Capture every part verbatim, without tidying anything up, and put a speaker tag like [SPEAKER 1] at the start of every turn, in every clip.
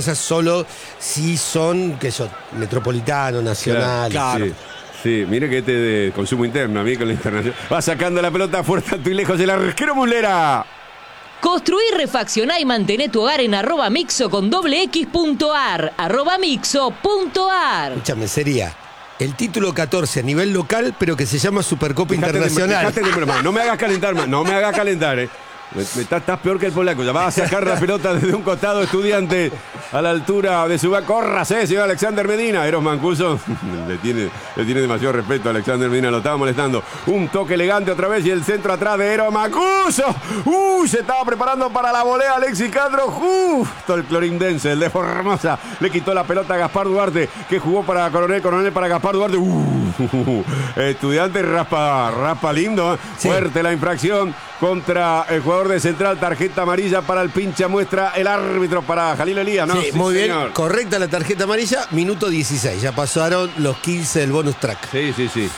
[SPEAKER 1] cosas solo si son, que son metropolitano, nacional.
[SPEAKER 2] Claro. Sí. Sí, mire que este de consumo interno, a mí con la internacional. Va sacando la pelota fuerte, alto y lejos el arquero Muslera.
[SPEAKER 3] Construir, refaccionar y mantener tu hogar en arroba mixo con doble x punto ar. Arroba mixo punto ar.
[SPEAKER 1] Escúchame, sería el título catorce a nivel local, pero que se llama Supercopa
[SPEAKER 2] Dejate
[SPEAKER 1] Internacional.
[SPEAKER 2] De, de no me hagas calentar más, no me hagas calentar, eh. Estás, estás peor que el polaco. Ya va a sacar la pelota desde un costado Estudiante a la altura de su va. Córrase, señor Alexander Medina. Eros Mancuso le tiene, le tiene demasiado respeto a Alexander Medina. Lo estaba molestando. Un toque elegante otra vez y el centro atrás de Eros Mancuso. Uh, se estaba preparando para la volea Alexis Castro. Justo el clorindense, el de Formosa. Le quitó la pelota a Gaspar Duarte, que jugó para Coronel. Coronel para Gaspar Duarte. Uh, uh, uh. Estudiante raspa, raspa lindo. ¿eh? Sí. Fuerte la infracción contra el jugador de Central. Tarjeta amarilla para el pincha, muestra el árbitro para Jalil Elías, ¿no?
[SPEAKER 1] Sí,
[SPEAKER 2] sí
[SPEAKER 1] muy
[SPEAKER 2] señor.
[SPEAKER 1] bien, correcta la tarjeta amarilla, minuto dieciséis, ya pasaron los quince del bonus track.
[SPEAKER 2] Sí, sí, sí.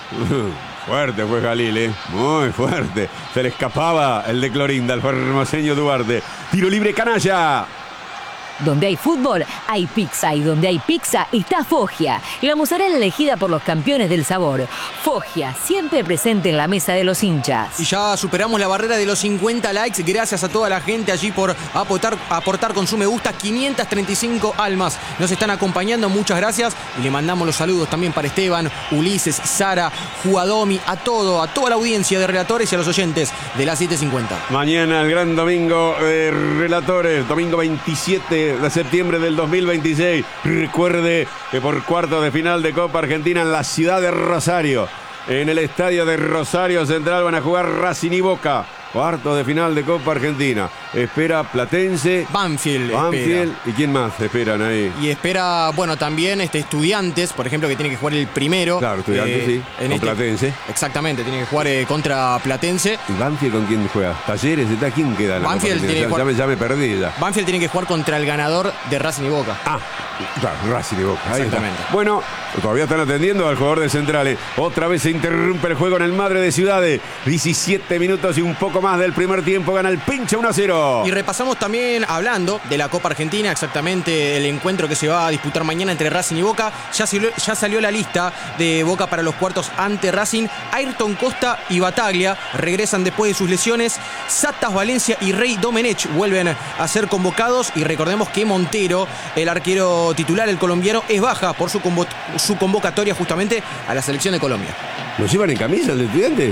[SPEAKER 2] Fuerte fue Jalil, ¿eh? Muy fuerte. Se le escapaba el de Clorinda, el formoseño Duarte. Tiro libre canalla.
[SPEAKER 3] Donde hay fútbol, hay pizza. Y donde hay pizza, está Foggia. La mozzarella elegida por los campeones del sabor. Foggia, siempre presente en la mesa de los hinchas.
[SPEAKER 4] Y ya superamos la barrera de los cincuenta likes. Gracias a toda la gente allí por aportar, aportar con su me gusta. quinientas treinta y cinco almas nos están acompañando. Muchas gracias. Y le mandamos los saludos también para Esteban, Ulises, Sara, Juadomi, a todo, a toda la audiencia de relatores y a los oyentes de la siete cincuenta.
[SPEAKER 2] Mañana el gran domingo de relatores. Domingo veintisiete de septiembre del dos mil veintiséis. Recuerde que por cuarto de final de Copa Argentina en la ciudad de Rosario, en el estadio de Rosario Central, van a jugar Racing y Boca. Cuarto de final de Copa Argentina. Espera Platense.
[SPEAKER 4] Banfield.
[SPEAKER 2] Banfield.
[SPEAKER 4] Espera.
[SPEAKER 2] ¿Y quién más esperan ahí?
[SPEAKER 4] Y espera, bueno, también este, Estudiantes, por ejemplo, que tiene que jugar el primero.
[SPEAKER 2] Claro, Estudiantes,
[SPEAKER 4] eh,
[SPEAKER 2] sí.
[SPEAKER 4] En
[SPEAKER 2] con
[SPEAKER 4] este,
[SPEAKER 2] Platense.
[SPEAKER 4] Exactamente, tiene que jugar eh, contra Platense.
[SPEAKER 2] ¿Y Banfield con quién juega? ¿Talleres? ¿Está? ¿Quién queda en la
[SPEAKER 4] Banfield
[SPEAKER 2] Copa
[SPEAKER 4] tiene que
[SPEAKER 2] Argentina?
[SPEAKER 4] jugar,
[SPEAKER 2] ya, me, ya me perdí ya.
[SPEAKER 4] Banfield tiene que jugar contra el ganador de Racing y Boca.
[SPEAKER 2] Ah, claro, Racing y Boca. Ahí
[SPEAKER 4] Exactamente.
[SPEAKER 2] está. Bueno, todavía están atendiendo al jugador de Centrales. Otra vez se interrumpe el juego en el Madre de Ciudades. diecisiete minutos y un poco más del primer tiempo. Gana el pinche uno a cero.
[SPEAKER 4] Y repasamos también, hablando de la Copa Argentina, exactamente el encuentro que se va a disputar mañana entre Racing y Boca. Ya salió, ya salió la lista de Boca para los cuartos ante Racing. Ayrton Costa y Bataglia regresan después de sus lesiones. Satas Valencia y Rey Domenech vuelven a ser convocados. Y recordemos que Montero, el arquero titular, el colombiano, es baja por su, convo su convocatoria justamente a la selección de Colombia.
[SPEAKER 2] ¿Lo llevan en camisa el de Estudiante?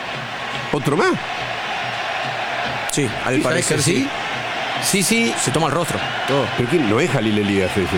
[SPEAKER 2] ¿Otro más?
[SPEAKER 4] Sí, al parecer sí.
[SPEAKER 1] Sí, sí.
[SPEAKER 4] Se toma el rostro. Todo.
[SPEAKER 2] ¿Pero quién? No es Jalil Elías ese.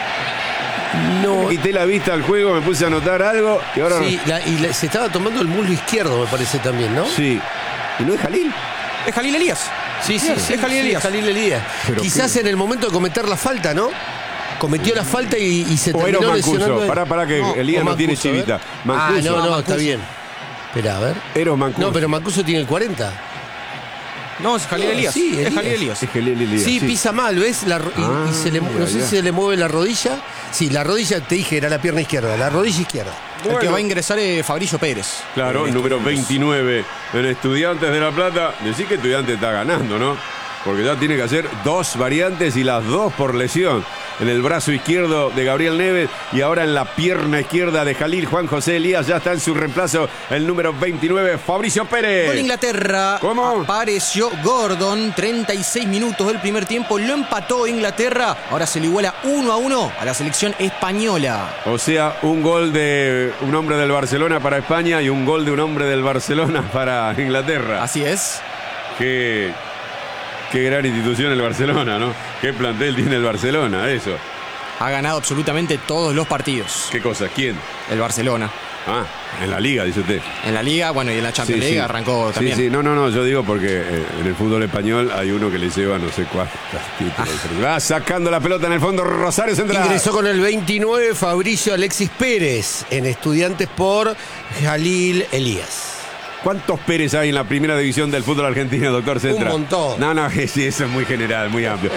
[SPEAKER 1] No.
[SPEAKER 2] Me quité la vista al juego, me puse a anotar algo y ahora...
[SPEAKER 1] Sí, la, y la, se estaba tomando el muslo izquierdo, me parece también, ¿no?
[SPEAKER 2] Sí. ¿Y no es Jalil?
[SPEAKER 4] Es Jalil Elías.
[SPEAKER 1] Sí, sí, sí,
[SPEAKER 4] es Jalil Elías.
[SPEAKER 1] Sí, Jalil Elías. Quizás qué... en el momento de cometer la falta, ¿no? Cometió la falta y, y se
[SPEAKER 2] o
[SPEAKER 1] terminó
[SPEAKER 2] Eros
[SPEAKER 1] lesionando.
[SPEAKER 2] Mancuso. Pará, pará que
[SPEAKER 1] no,
[SPEAKER 2] Elías no
[SPEAKER 1] Mancuso,
[SPEAKER 2] tiene chivita. Mancuso.
[SPEAKER 1] Ah, no, no,
[SPEAKER 4] Mancuso.
[SPEAKER 1] está bien. Espera, a ver.
[SPEAKER 2] Eros Mancuso.
[SPEAKER 1] No, pero Mancuso tiene el cuarenta.
[SPEAKER 4] No, es Jalil Elías.
[SPEAKER 1] Sí,
[SPEAKER 4] es
[SPEAKER 1] Elías.
[SPEAKER 4] Jalil Elías.
[SPEAKER 2] Es Jalil Elías.
[SPEAKER 1] Sí,
[SPEAKER 2] sí,
[SPEAKER 1] pisa mal, ¿ves? La, y,
[SPEAKER 2] ah,
[SPEAKER 1] y se le, no
[SPEAKER 2] ya,
[SPEAKER 1] sé
[SPEAKER 2] ya.
[SPEAKER 1] si se le mueve la rodilla. Sí, la rodilla, te dije, era la pierna izquierda. La rodilla izquierda.
[SPEAKER 4] Bueno. El que va a ingresar es Fabrizio Pérez.
[SPEAKER 2] Claro, el número veintinueve en Estudiantes de La Plata. Decir que Estudiantes está ganando, ¿no? Porque ya tiene que hacer dos variantes y las dos por lesión. En el brazo izquierdo de Gabriel Neves y ahora en la pierna izquierda de Jalil. Juan José Elías ya está en su reemplazo, el número veintinueve, Fabricio Pérez.
[SPEAKER 4] Con Inglaterra.
[SPEAKER 2] ¿Cómo?
[SPEAKER 4] Apareció Gordon, treinta y seis minutos del primer tiempo, lo empató Inglaterra. Ahora se le iguala uno a uno a la selección española.
[SPEAKER 2] O sea, un gol de un hombre del Barcelona para España y un gol de un hombre del Barcelona para Inglaterra.
[SPEAKER 4] Así es.
[SPEAKER 2] Que... Qué gran institución el Barcelona, ¿no? Qué plantel tiene el Barcelona, eso.
[SPEAKER 4] Ha ganado absolutamente todos los partidos.
[SPEAKER 2] ¿Qué cosa? ¿Quién?
[SPEAKER 4] El Barcelona.
[SPEAKER 2] Ah, en la Liga, dice usted.
[SPEAKER 4] En la Liga, bueno, y en la Champions
[SPEAKER 2] sí,
[SPEAKER 4] League
[SPEAKER 2] sí.
[SPEAKER 4] arrancó también.
[SPEAKER 2] Sí, sí, no, no, no, yo digo porque eh, en el fútbol español hay uno que le lleva no sé cuántos títulos. Ah. Va sacando la pelota en el fondo Rosario Central.
[SPEAKER 1] Ingresó con el veintinueve Fabricio Alexis Pérez en Estudiantes por Jalil Elías.
[SPEAKER 2] ¿Cuántos Pérez hay en la primera división del fútbol argentino, doctor Central?
[SPEAKER 1] Un montón.
[SPEAKER 2] No, no, sí, eso es muy general, muy amplio.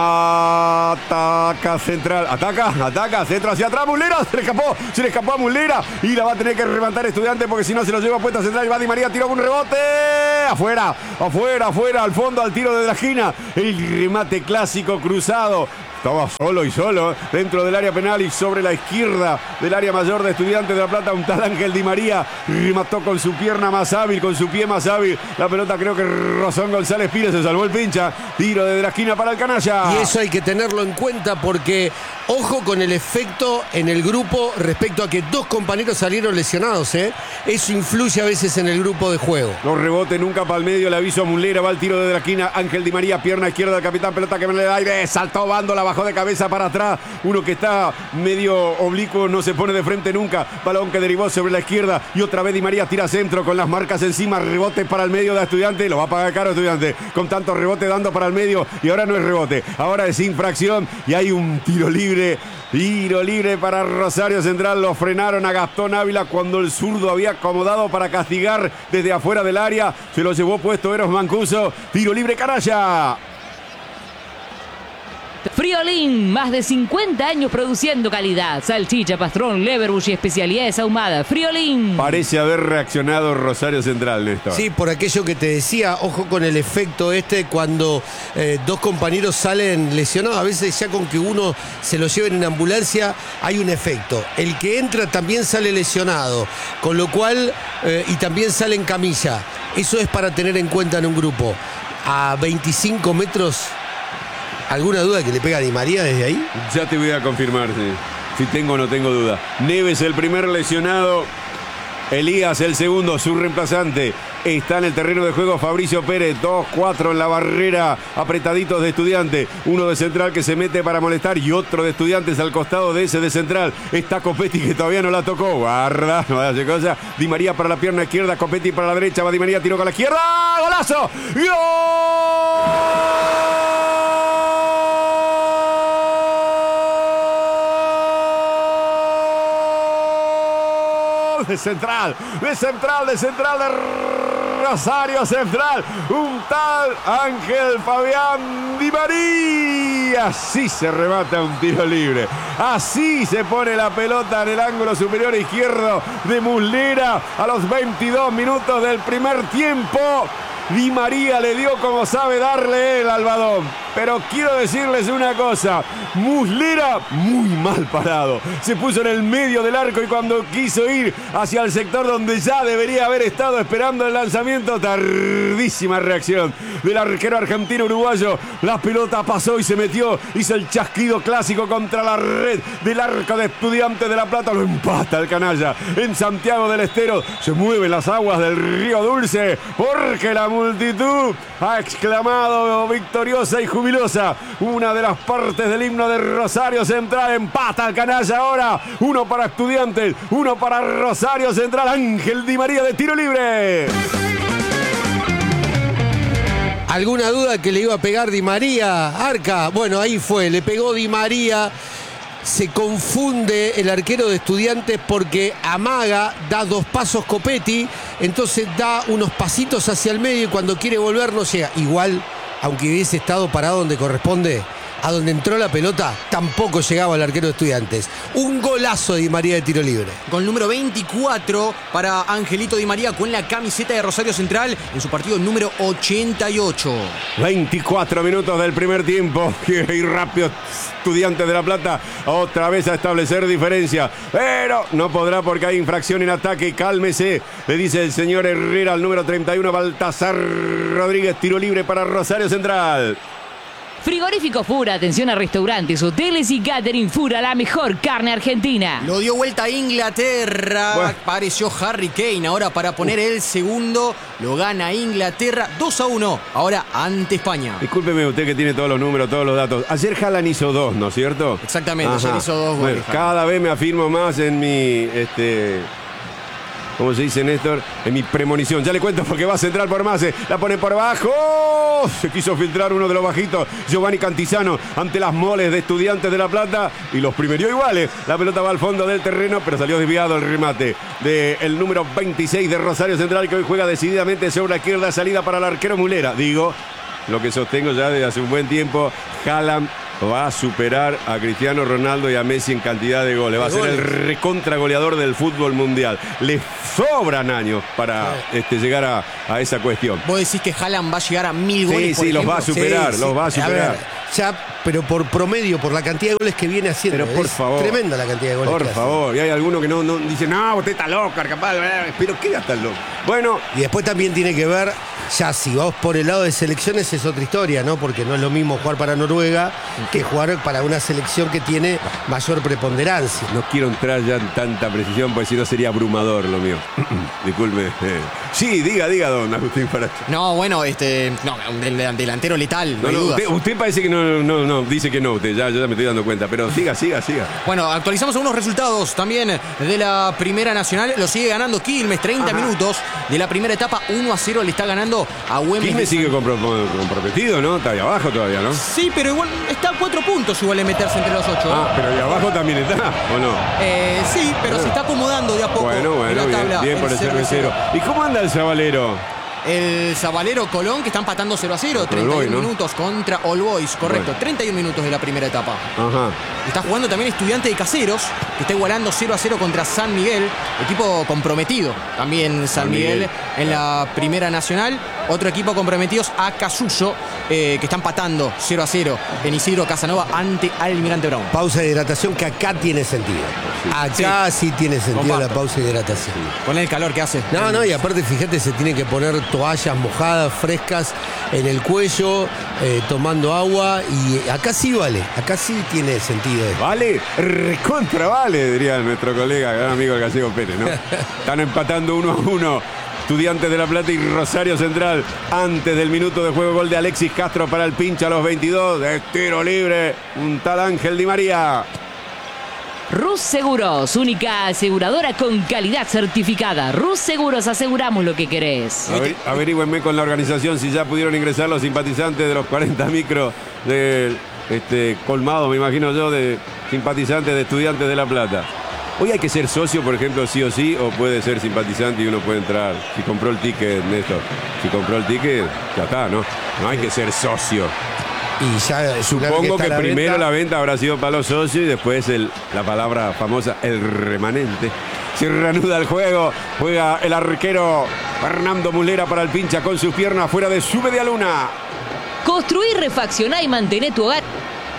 [SPEAKER 2] Ataca Central. Ataca, ataca, centro hacia atrás. Muslera, se le escapó, se le escapó a Muslera. Y la va a tener que levantar Estudiante porque si no se lo lleva a puesta Central. Y va Di María, tiró un rebote. Afuera, afuera, afuera, al fondo, al tiro de la esquina. El remate clásico cruzado. Estaba solo y solo dentro del área penal y sobre la izquierda del área mayor de Estudiantes de La Plata, un tal Ángel Di María remató con su pierna más hábil, con su pie más hábil. La pelota creo que Rosón González Pires, se salvó el pincha. Tiro desde la esquina para el canalla.
[SPEAKER 1] Y eso hay que tenerlo en cuenta porque ojo con el efecto en el grupo respecto a que dos compañeros salieron lesionados, ¿eh? Eso influye a veces en el grupo de juego.
[SPEAKER 2] Los rebotes nunca para el medio, le aviso a Mulera, va el tiro desde la esquina. Ángel Di María, pierna izquierda del capitán, pelota que viene el aire, saltó bando, la bajó de cabeza para atrás. Uno que está medio oblicuo, no se pone de frente nunca. Balón que derivó sobre la izquierda y otra vez Di María tira centro con las marcas encima, rebote para el medio de Estudiantes, lo va a pagar caro Estudiantes, con tanto rebote dando para el medio y ahora no es rebote, ahora es infracción y hay un tiro libre. Tiro libre para Rosario Central. Lo frenaron a Gastón Ávila cuando el zurdo había acomodado para castigar desde afuera del área. Se lo llevó puesto Eros Mancuso. Tiro libre, canalla.
[SPEAKER 3] Friolín, más de cincuenta años produciendo calidad. Salchicha, pastrón, leverbush y especialidades ahumadas. Friolín.
[SPEAKER 2] Parece haber reaccionado Rosario Central, Néstor.
[SPEAKER 1] Sí, por aquello que te decía, ojo con el efecto este cuando eh, dos compañeros salen lesionados. A veces ya con que uno se lo lleven en ambulancia hay un efecto. El que entra también sale lesionado, con lo cual, eh, y también sale en camilla. Eso es para tener en cuenta en un grupo. A veinticinco metros... ¿Alguna duda que le pega a Di María desde ahí?
[SPEAKER 2] Ya te voy a confirmar, sí. Si tengo o no tengo duda. Neves el primer lesionado. Elías el segundo, su reemplazante. Está en el terreno de juego Fabricio Pérez. dos cuatro en la barrera, apretaditos de Estudiante. Uno de Central que se mete para molestar y otro de Estudiantes al costado de ese de Central. Está Copetti que todavía no la tocó. Guarda, no hace cosa. Di María para la pierna izquierda, Copetti para la derecha. Va Di María, tiró con la izquierda. ¡Golazo! ¡Gol! De Central, de Central, de Central, de Rosario Central, un tal Ángel Fabián Di María. Así se remata un tiro libre, así se pone la pelota en el ángulo superior izquierdo de Muslera a los veintidós minutos del primer tiempo. Di María le dio como sabe darle el albadón. Pero quiero decirles una cosa, Muslera muy mal parado. Se puso en el medio del arco y cuando quiso ir hacia el sector donde ya debería haber estado esperando el lanzamiento, tardísima reacción del arquero argentino uruguayo. La pelota pasó y se metió, hizo el chasquido clásico contra la red del arco de Estudiantes de La Plata. Lo empata el canalla en Santiago del Estero. Se mueven las aguas del Río Dulce porque la multitud ha exclamado victoriosa y jubilosa. Una de las partes del himno de Rosario Central. Empata al canalla ahora. Uno para Estudiantes, uno para Rosario Central. Ángel Di María de tiro libre.
[SPEAKER 1] ¿Alguna duda que le iba a pegar Di María? Arca, bueno, ahí fue, le pegó Di María. Se confunde el arquero de Estudiantes porque amaga, da dos pasos Copetti, entonces da unos pasitos hacia el medio y cuando quiere volver no llega. Igual, aunque hubiese estado parado donde corresponde, a donde entró la pelota, tampoco llegaba el arquero de Estudiantes. Un golazo de Di María de tiro libre.
[SPEAKER 4] Con el número veinticuatro para Angelito Di María con la camiseta de Rosario Central en su partido número ochenta y ocho.
[SPEAKER 2] veinticuatro minutos del primer tiempo. Quiere ir rápido Estudiantes de La Plata otra vez a establecer diferencia. Pero no podrá porque hay infracción en ataque. Cálmese, le dice el señor Herrera al número treinta y uno, Baltasar Rodríguez. Tiro libre para Rosario Central.
[SPEAKER 3] Frigorífico Fura, atención a restaurantes, hoteles y catering. Fura, la mejor carne argentina.
[SPEAKER 4] Lo dio vuelta a Inglaterra. Bueno. Apareció Harry Kane ahora para poner el segundo. Lo gana Inglaterra dos a uno. Ahora ante España.
[SPEAKER 2] Discúlpeme usted que tiene todos los números, todos los datos. Ayer Haaland hizo dos, ¿no es cierto?
[SPEAKER 4] Exactamente, Ajá. ayer hizo dos.
[SPEAKER 2] Bueno, cada vez me afirmo más en mi... este ¿Cómo se dice, Néstor? En mi premonición. Ya le cuento porque va a centrar por Mase. La pone por abajo. ¡Oh! Se quiso filtrar uno de los bajitos. Giovanni Cantizano ante las moles de Estudiantes de La Plata. Y los primerió iguales. La pelota va al fondo del terreno, pero salió desviado el remate del número veintiséis de Rosario Central, que hoy juega decididamente sobre la izquierda. Salida para el arquero Mulera. Digo, lo que sostengo ya desde hace un buen tiempo. Haaland va a superar a Cristiano Ronaldo y a Messi en cantidad de goles. Va a ser el recontra goleador del fútbol mundial. Le sobran años para este, llegar a, a esa cuestión.
[SPEAKER 4] Vos decís que Haaland va a llegar a mil goles.
[SPEAKER 2] Sí, sí, los va a superar,
[SPEAKER 1] sí,
[SPEAKER 2] los
[SPEAKER 1] sí.
[SPEAKER 2] va a superar.
[SPEAKER 1] A ver, ya, pero por promedio, por la cantidad de goles que viene haciendo.
[SPEAKER 2] Pero por
[SPEAKER 1] es
[SPEAKER 2] favor.
[SPEAKER 1] Tremenda la cantidad de goles
[SPEAKER 2] Por
[SPEAKER 1] que
[SPEAKER 2] favor. Y hay alguno que no, no dice, no, usted está loco, capaz. Pero ¿qué está loco? Bueno.
[SPEAKER 1] hace. Y después también tiene que ver, ya si vos por el lado de selecciones es otra historia, ¿no? Porque no es lo mismo jugar para Noruega que jugar para una selección que tiene mayor preponderancia.
[SPEAKER 2] No quiero entrar ya en tanta precisión, porque si no sería abrumador lo mío. Disculpe. Sí, diga, diga, don Agustín Faracho.
[SPEAKER 4] No, bueno, este. No, un del- delantero letal, no,
[SPEAKER 2] No,
[SPEAKER 4] hay
[SPEAKER 2] no,
[SPEAKER 4] dudas.
[SPEAKER 2] usted, usted parece que no, no, no, dice que no, usted, ya, yo ya me estoy dando cuenta, pero siga, siga, siga.
[SPEAKER 4] Bueno, actualizamos algunos resultados también de la Primera Nacional. Lo sigue ganando Quilmes, treinta
[SPEAKER 2] Ajá.
[SPEAKER 4] minutos de la primera etapa, uno a cero le está ganando a Güemes.
[SPEAKER 2] Quilmes sigue compro- comprometido, ¿no? Está ahí abajo todavía, ¿no?
[SPEAKER 4] Sí, pero igual está a cuatro puntos igual de meterse entre los ocho.
[SPEAKER 2] Ah, pero ahí abajo también está, ¿o no?
[SPEAKER 4] Eh, sí, pero se está acomodando de a poco
[SPEAKER 2] Bueno,
[SPEAKER 4] en
[SPEAKER 2] bueno,
[SPEAKER 4] la
[SPEAKER 2] bien,
[SPEAKER 4] tabla.
[SPEAKER 2] bien por el cervecero. ¿Y cómo anda el Zabalero?
[SPEAKER 4] El Zabalero Colón, que está empatando cero a cero,
[SPEAKER 2] Contra
[SPEAKER 4] treinta y uno
[SPEAKER 2] All Boys, ¿no?
[SPEAKER 4] minutos contra All Boys, correcto,
[SPEAKER 2] Bueno.
[SPEAKER 4] treinta y uno minutos de la primera etapa.
[SPEAKER 2] Ajá.
[SPEAKER 4] Está jugando también Estudiante de Caseros, que está igualando cero a cero contra San Miguel, equipo comprometido también San,
[SPEAKER 2] San
[SPEAKER 4] Miguel,
[SPEAKER 2] Miguel.
[SPEAKER 4] en la Primera Nacional. Otro equipo comprometidos a Casuso, eh, que está empatando cero a cero en Isidro Casanova ante Almirante Brown.
[SPEAKER 1] Pausa de hidratación que acá tiene sentido. Acá sí, tiene sentido
[SPEAKER 4] Comparto.
[SPEAKER 1] la pausa de hidratación.
[SPEAKER 4] Con el calor que hace.
[SPEAKER 1] No, no, y aparte fíjate, se tiene que poner toallas mojadas, frescas en el cuello, eh, tomando agua, y acá sí vale, acá sí tiene sentido esto.
[SPEAKER 2] ¿Vale? Recontra vale, diría nuestro colega, gran amigo el Gallego Pérez, ¿no? Están empatando uno a uno. Estudiantes de La Plata y Rosario Central. Antes del minuto de juego, gol de Alexis Castro para el Pincha a los veintidós. De tiro libre, un tal Ángel Di María.
[SPEAKER 3] Rus Seguros, única aseguradora con calidad certificada. Rus Seguros, aseguramos lo que querés.
[SPEAKER 2] Aver- Averígüenme con la organización si ya pudieron ingresar los simpatizantes de los cuarenta micros del este, colmado, me imagino yo, de simpatizantes de Estudiantes de La Plata. Hoy hay que ser socio, por ejemplo, sí o sí, o puede ser simpatizante y uno puede entrar. Si compró el ticket, Néstor, si compró el ticket, ya está, ¿no? No hay que ser socio.
[SPEAKER 1] Y ya es una vez
[SPEAKER 2] Supongo
[SPEAKER 1] está
[SPEAKER 2] que
[SPEAKER 1] la
[SPEAKER 2] primero
[SPEAKER 1] venta,
[SPEAKER 2] la venta habrá sido para los socios y después el, la palabra famosa, el remanente. Se reanuda el juego, juega el arquero Fernando Mulera para el Pincha con sus piernas fuera de su media luna.
[SPEAKER 3] Construir, refaccionar y mantener tu hogar.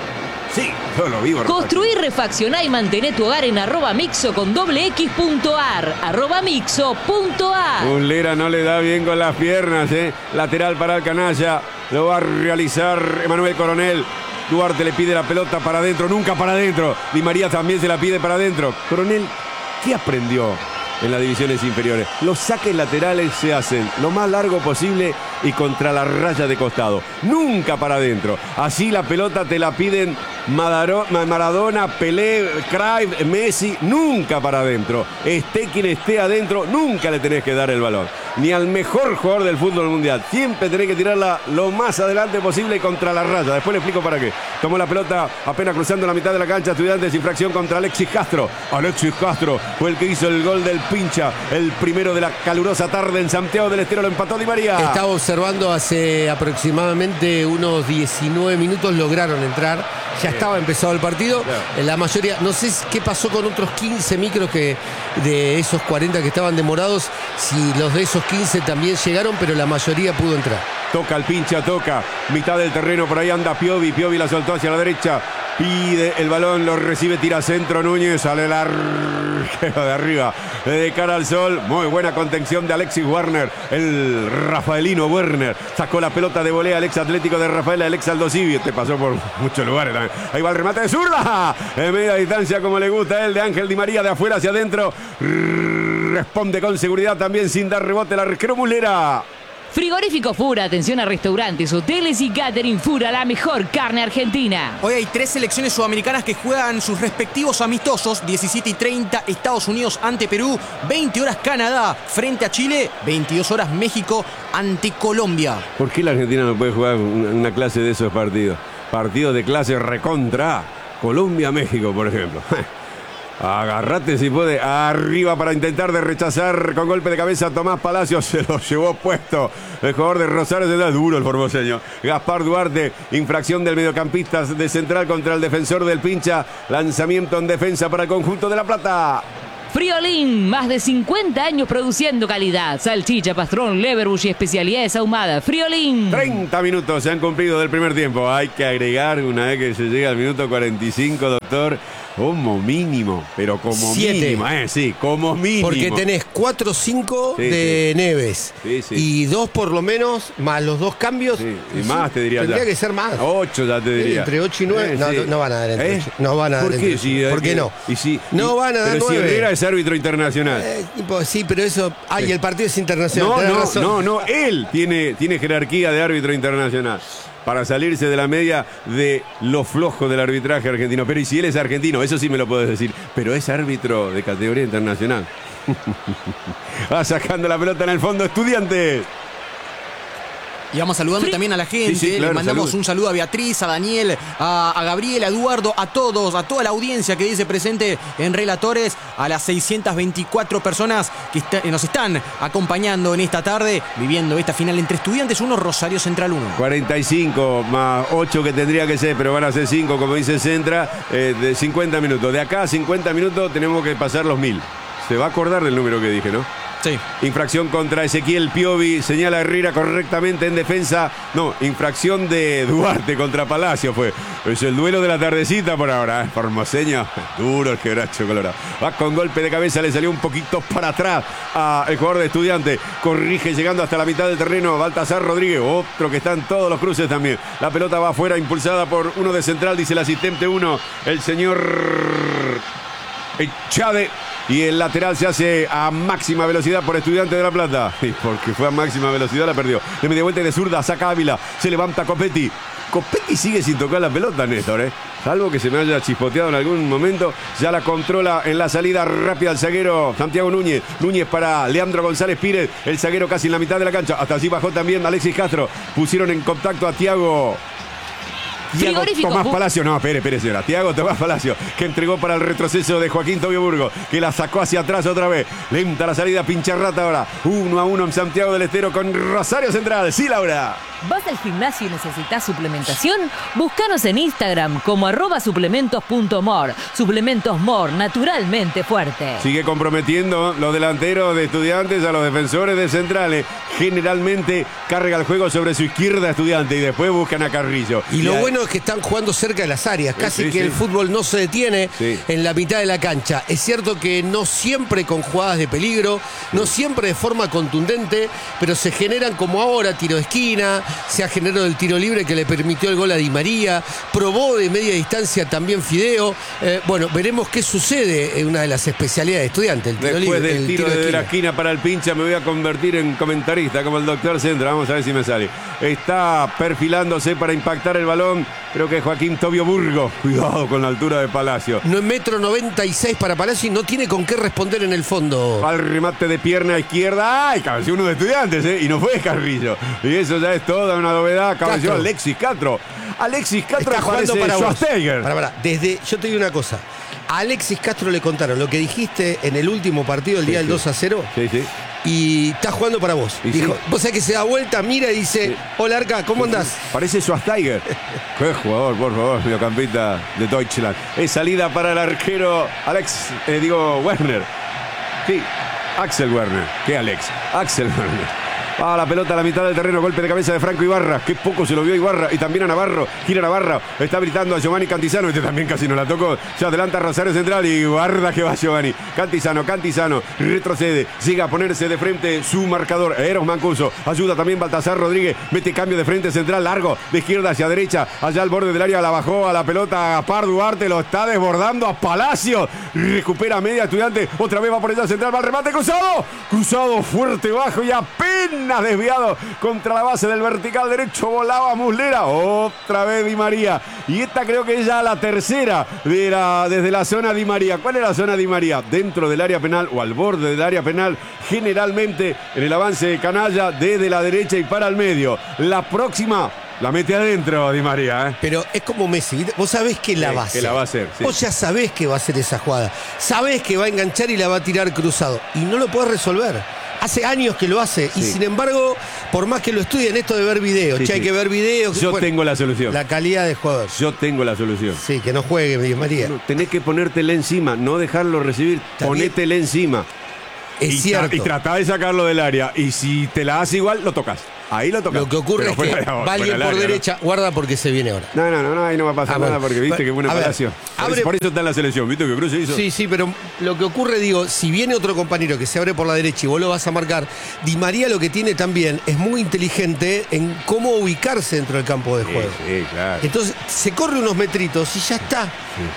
[SPEAKER 2] Sí, yo lo vivo.
[SPEAKER 3] Construir, refaccionar y mantener tu hogar en arroba mixo con doble x punto ar. Arroba mixo punto ar.
[SPEAKER 2] Mulera no le da bien con las piernas, ¿eh? Lateral para el canalla. Lo va a realizar Emanuel Coronel. Duarte le pide la pelota para adentro, nunca para adentro. Di María también se la pide para adentro. Coronel, ¿qué aprendió en las divisiones inferiores? Los saques laterales se hacen lo más largo posible y contra la raya de costado. Nunca para adentro. Así la pelota te la piden Madaro- Maradona, Pelé, Cruyff, Messi. Nunca para adentro. Esté quien esté adentro, nunca le tenés que dar el balón. Ni al mejor jugador del fútbol mundial. Siempre tenés que tirarla lo más adelante posible y contra la raya. Después le explico para qué. Tomó la pelota apenas cruzando la mitad de la cancha. Estudiantes, infracción contra Alexis Castro. Alexis Castro fue el que hizo el gol del Pincha. El primero de la calurosa tarde en Santiago del Estero. Lo empató Di María.
[SPEAKER 1] estaba observando hace aproximadamente unos diecinueve minutos, lograron entrar. Ya estaba empezado el partido.
[SPEAKER 2] Claro.
[SPEAKER 1] En la mayoría, no sé qué pasó con otros quince micros que de esos cuarenta que estaban demorados, si los de esos quince también llegaron, pero la mayoría pudo entrar.
[SPEAKER 2] Toca el Pincha, toca. Mitad del terreno, por ahí anda Piovi. Piovi la soltó hacia la derecha. Pide el balón, lo recibe, tira centro Núñez. Sale el arquero de arriba. De cara al sol. Muy buena contención de Alexis Werner. El Rafaelino Werner. Sacó la pelota de volea al ex Atlético de Rafael, el ex Aldo Civi. Este pasó por muchos lugares también. Ahí va el remate de zurda. En media distancia, como le gusta a él, de Ángel Di María, de afuera hacia adentro. Responde con seguridad también sin dar rebote el arquero Mulera.
[SPEAKER 3] Frigorífico Fura, atención a restaurantes, hoteles y catering. Fura, la mejor carne argentina.
[SPEAKER 4] Hoy hay tres selecciones sudamericanas que juegan sus respectivos amistosos. diecisiete y treinta Estados Unidos ante Perú, veinte horas Canadá frente a Chile, veintidós horas México ante Colombia.
[SPEAKER 2] ¿Por qué la Argentina no puede jugar una, una clase de esos partidos? Partidos de clase recontra. Colombia-México, por ejemplo. Agarrate si puede. Arriba para intentar de rechazar con golpe de cabeza Tomás Palacios. Se lo llevó puesto el jugador de Rosario Central. Duro el formoseño. Gaspar Duarte. Infracción del mediocampista de Central contra el defensor del Pincha. Lanzamiento en defensa para el conjunto de La Plata.
[SPEAKER 3] Friolín, más de cincuenta años produciendo calidad. Salchicha, pastrón, leverbush y especialidades ahumadas. Friolín.
[SPEAKER 2] treinta minutos se han cumplido del primer tiempo. Hay que agregar, una vez que se llega al minuto cuarenta y cinco, doctor, como mínimo, pero como
[SPEAKER 1] Siete.
[SPEAKER 2] mínimo, eh, sí, como mínimo.
[SPEAKER 1] Porque tenés cuatro o cinco
[SPEAKER 2] Sí,
[SPEAKER 1] de
[SPEAKER 2] sí.
[SPEAKER 1] Neves.
[SPEAKER 2] Sí, sí.
[SPEAKER 1] Y dos por lo menos, más los dos cambios.
[SPEAKER 2] Sí, y más te diría
[SPEAKER 1] Tendría
[SPEAKER 2] ya.
[SPEAKER 1] que ser más.
[SPEAKER 2] Ocho ya te diría.
[SPEAKER 1] Entre ocho y nueve.
[SPEAKER 2] Eh,
[SPEAKER 1] no,
[SPEAKER 2] sí.
[SPEAKER 1] no, no van a dar entre
[SPEAKER 2] ¿Eh?
[SPEAKER 1] ocho. No van a dar
[SPEAKER 2] ¿Por
[SPEAKER 1] entre
[SPEAKER 2] qué?
[SPEAKER 1] ocho.
[SPEAKER 2] Si,
[SPEAKER 1] ¿Por qué
[SPEAKER 2] eh,
[SPEAKER 1] no?
[SPEAKER 2] Y si,
[SPEAKER 1] No
[SPEAKER 2] y-
[SPEAKER 1] van a dar
[SPEAKER 2] pero si
[SPEAKER 1] nueve.
[SPEAKER 2] Herrera es árbitro internacional.
[SPEAKER 1] Eh, tipo, sí, pero eso. Ay,
[SPEAKER 2] Sí.
[SPEAKER 1] el partido es internacional.
[SPEAKER 2] No,
[SPEAKER 1] tenés
[SPEAKER 2] no,
[SPEAKER 1] razón.
[SPEAKER 2] no, no, él tiene, tiene jerarquía de árbitro internacional para salirse de la media de lo flojo del arbitraje argentino. Pero y si él es argentino, eso sí me lo puedes decir, pero es árbitro de categoría internacional. Va sacando la pelota en el fondo, Estudiantes.
[SPEAKER 4] Y vamos saludando
[SPEAKER 3] Fri-
[SPEAKER 4] también a la gente.
[SPEAKER 2] Sí, sí, claro,
[SPEAKER 4] Le mandamos
[SPEAKER 2] saludos.
[SPEAKER 4] un saludo a Beatriz, a Daniel, a, a Gabriel, a Eduardo, a todos, a toda la audiencia que dice presente en Relatores, a las seiscientas veinticuatro personas que está- nos están acompañando en esta tarde, viviendo esta final entre Estudiantes uno, Rosario Central uno.
[SPEAKER 2] cuarenta y cinco más ocho que tendría que ser, pero van a ser cinco, como dice Centra, eh, de cincuenta minutos. De acá a cincuenta minutos tenemos que pasar los mil. Se va a acordar del número que dije, ¿no?
[SPEAKER 4] Sí.
[SPEAKER 2] Infracción contra Ezequiel Piovi, señala Herrera correctamente en defensa. No, infracción de Duarte contra Palacio fue. Es el duelo de la tardecita por ahora, ¿eh? Formoseño, duro el quebracho colorado. Va con golpe de cabeza, le salió un poquito para atrás al jugador de Estudiante. Corrige llegando hasta la mitad del terreno Baltasar Rodríguez, otro que está en todos los cruces también. La pelota va afuera, impulsada por uno de Central, dice el asistente uno, el señor Echade. Y el lateral se hace a máxima velocidad por Estudiante de La Plata. Y porque fue a máxima velocidad la perdió. De media vuelta y de zurda, saca Ávila. Se levanta Copetti. Copetti sigue sin tocar la pelota, Néstor, ¿eh? Salvo que se me haya chispoteado en algún momento. Ya la controla en la salida rápida el zaguero Santiago Núñez. Núñez para Leandro González Pírez. El zaguero casi en la mitad de la cancha. Hasta allí bajó también Alexis Castro. Pusieron en contacto a Tiago. Tiago
[SPEAKER 3] Frigorífico.
[SPEAKER 2] Tomás Palacio, no, espere, espere, señora. Tiago Tomás Palacio, que entregó para el retroceso de Joaquín Tobio Burgo, que la sacó hacia atrás otra vez. Lenta la salida, pincha rata ahora. Uno a uno en Santiago del Estero con Rosario Central. Sí, Laura.
[SPEAKER 3] ¿Vas al gimnasio y necesitas suplementación? Búscanos en Instagram como arroba suplementos.mor. Suplementos Mor, naturalmente fuerte.
[SPEAKER 2] Sigue comprometiendo los delanteros de Estudiantes a los defensores de Centrales. Generalmente carga el juego sobre su izquierda Estudiante y después buscan a Carrillo.
[SPEAKER 1] Y lo
[SPEAKER 2] ahí-
[SPEAKER 1] bueno es que están jugando cerca de las áreas, casi
[SPEAKER 2] sí,
[SPEAKER 1] que
[SPEAKER 2] sí.
[SPEAKER 1] el fútbol no se detiene
[SPEAKER 2] Sí.
[SPEAKER 1] en la mitad de la cancha. Es cierto que no siempre con jugadas de peligro, no siempre de forma contundente, pero se generan como ahora, tiro de esquina, se ha generado el tiro libre que le permitió el gol a Di María, probó de media distancia también Fideo. Eh, bueno, veremos qué sucede en una de las especialidades de Estudiantes, el tiro
[SPEAKER 2] Después
[SPEAKER 1] libre,
[SPEAKER 2] del
[SPEAKER 1] el
[SPEAKER 2] tiro,
[SPEAKER 1] tiro de
[SPEAKER 2] de la
[SPEAKER 1] esquina.
[SPEAKER 2] esquina para el pincha, me voy a convertir en comentarista como el doctor Centra. Vamos a ver si me sale. Está perfilándose para impactar el balón. Creo que Joaquín Tobio Burgo. Cuidado con la altura de Palacio.
[SPEAKER 1] No es metro noventa y seis para Palacio y no tiene con qué responder en el fondo.
[SPEAKER 2] Al remate de pierna izquierda. ¡Ay! Cabeció uno de Estudiantes, ¿eh? Y no fue Carrillo. Y eso ya es toda una novedad. Cabeció
[SPEAKER 1] Castro.
[SPEAKER 2] Alexis Castro. Alexis Castro
[SPEAKER 1] Está jugando
[SPEAKER 2] parece
[SPEAKER 1] para vos.
[SPEAKER 2] Schwarzenegger.
[SPEAKER 1] Pará, pará. Desde, yo te digo una cosa. A Alexis Castro le contaron lo que dijiste en el último partido, el día
[SPEAKER 2] Sí,
[SPEAKER 1] del
[SPEAKER 2] sí.
[SPEAKER 1] dos a cero,
[SPEAKER 2] Sí, sí.
[SPEAKER 1] y está jugando para vos.
[SPEAKER 2] Y
[SPEAKER 1] Dijo,
[SPEAKER 2] sí.
[SPEAKER 1] vos sabés que se da vuelta, mira y dice,
[SPEAKER 2] Sí.
[SPEAKER 1] hola Arca, ¿cómo andás?
[SPEAKER 2] Parece Schwarzenegger. Qué jugador, por favor, mediocampista de Deutschland. Es salida para el arquero Alex, eh, digo, Werner. Sí, Axel Werner. ¿Qué Alex? Axel Werner. Va la pelota a la mitad del terreno, golpe de cabeza de Franco Ibarra. Qué poco se lo vio Ibarra. Y también a Navarro. Gira Navarro. Está gritando a Giovanni Cantizano. Este también casi no la tocó. Se adelanta Rosario Central y guarda que va Giovanni. Cantizano, Cantizano. Retrocede. Llega a ponerse de frente su marcador. Eros Mancuso. Ayuda también Baltasar Rodríguez. Mete cambio de frente central largo. De izquierda hacia derecha. Allá al borde del área la bajó a la pelota. Gaspar Duarte lo está desbordando a Palacio. Recupera media Estudiante. Otra vez va por ella central. Va al remate cruzado. Cruzado fuerte bajo y apenas desviado contra la base del vertical derecho. Volaba Muslera. Otra vez Di María. Y esta creo que es ya la tercera de la, desde la zona Di María. ¿Cuál es la zona Di María? Dentro del área penal o al borde del área penal. Generalmente en el avance de Canalla desde la derecha y para el medio. La próxima la mete adentro Di María, ¿eh?
[SPEAKER 1] Pero es como Messi, ¿viste? Vos sabés que la
[SPEAKER 2] Sí,
[SPEAKER 1] va a
[SPEAKER 2] que
[SPEAKER 1] hacer.
[SPEAKER 2] la va a hacer, sí.
[SPEAKER 1] Vos ya sabés que va a hacer esa jugada. Sabés que va a enganchar y la va a tirar cruzado. Y no lo podés resolver. Hace años que lo hace
[SPEAKER 2] Sí.
[SPEAKER 1] y sin embargo, por más que lo estudien, esto de ver videos,
[SPEAKER 2] Sí,
[SPEAKER 1] che, hay
[SPEAKER 2] sí.
[SPEAKER 1] que ver videos.
[SPEAKER 2] Yo
[SPEAKER 1] bueno,
[SPEAKER 2] tengo la solución.
[SPEAKER 1] la calidad de jugador.
[SPEAKER 2] Yo tengo la solución.
[SPEAKER 1] Sí, que no juegue Di María.
[SPEAKER 2] No, tenés que ponértele encima, no dejarlo recibir,
[SPEAKER 1] Está
[SPEAKER 2] ponétele encima.
[SPEAKER 1] Es
[SPEAKER 2] y,
[SPEAKER 1] cierto.
[SPEAKER 2] tra- y tratá de sacarlo del área. Y si te la hace igual, lo tocas. Ahí lo tocas.
[SPEAKER 1] Lo que ocurre
[SPEAKER 2] Pero
[SPEAKER 1] es
[SPEAKER 2] fuera
[SPEAKER 1] que
[SPEAKER 2] de la-
[SPEAKER 1] va
[SPEAKER 2] fuera
[SPEAKER 1] alguien
[SPEAKER 2] del
[SPEAKER 1] por
[SPEAKER 2] área, ¿no?
[SPEAKER 1] derecha, guarda porque se viene ahora.
[SPEAKER 2] No, no, no, no, ahí no va a pasar
[SPEAKER 1] Ah,
[SPEAKER 2] nada
[SPEAKER 1] bueno.
[SPEAKER 2] porque viste
[SPEAKER 1] Pero,
[SPEAKER 2] que fue una
[SPEAKER 1] a ver,
[SPEAKER 2] Palacio. Por,
[SPEAKER 1] abre-
[SPEAKER 2] eso, por eso está en la selección, viste que Cruz se hizo.
[SPEAKER 1] Sí, sí, pero lo que ocurre, digo, si viene otro compañero que se abre por la derecha y vos lo vas a marcar, Di María lo que tiene también es muy inteligente en cómo ubicarse dentro del campo de
[SPEAKER 2] Sí,
[SPEAKER 1] juego.
[SPEAKER 2] sí, claro.
[SPEAKER 1] Entonces, se corre unos metritos y ya está.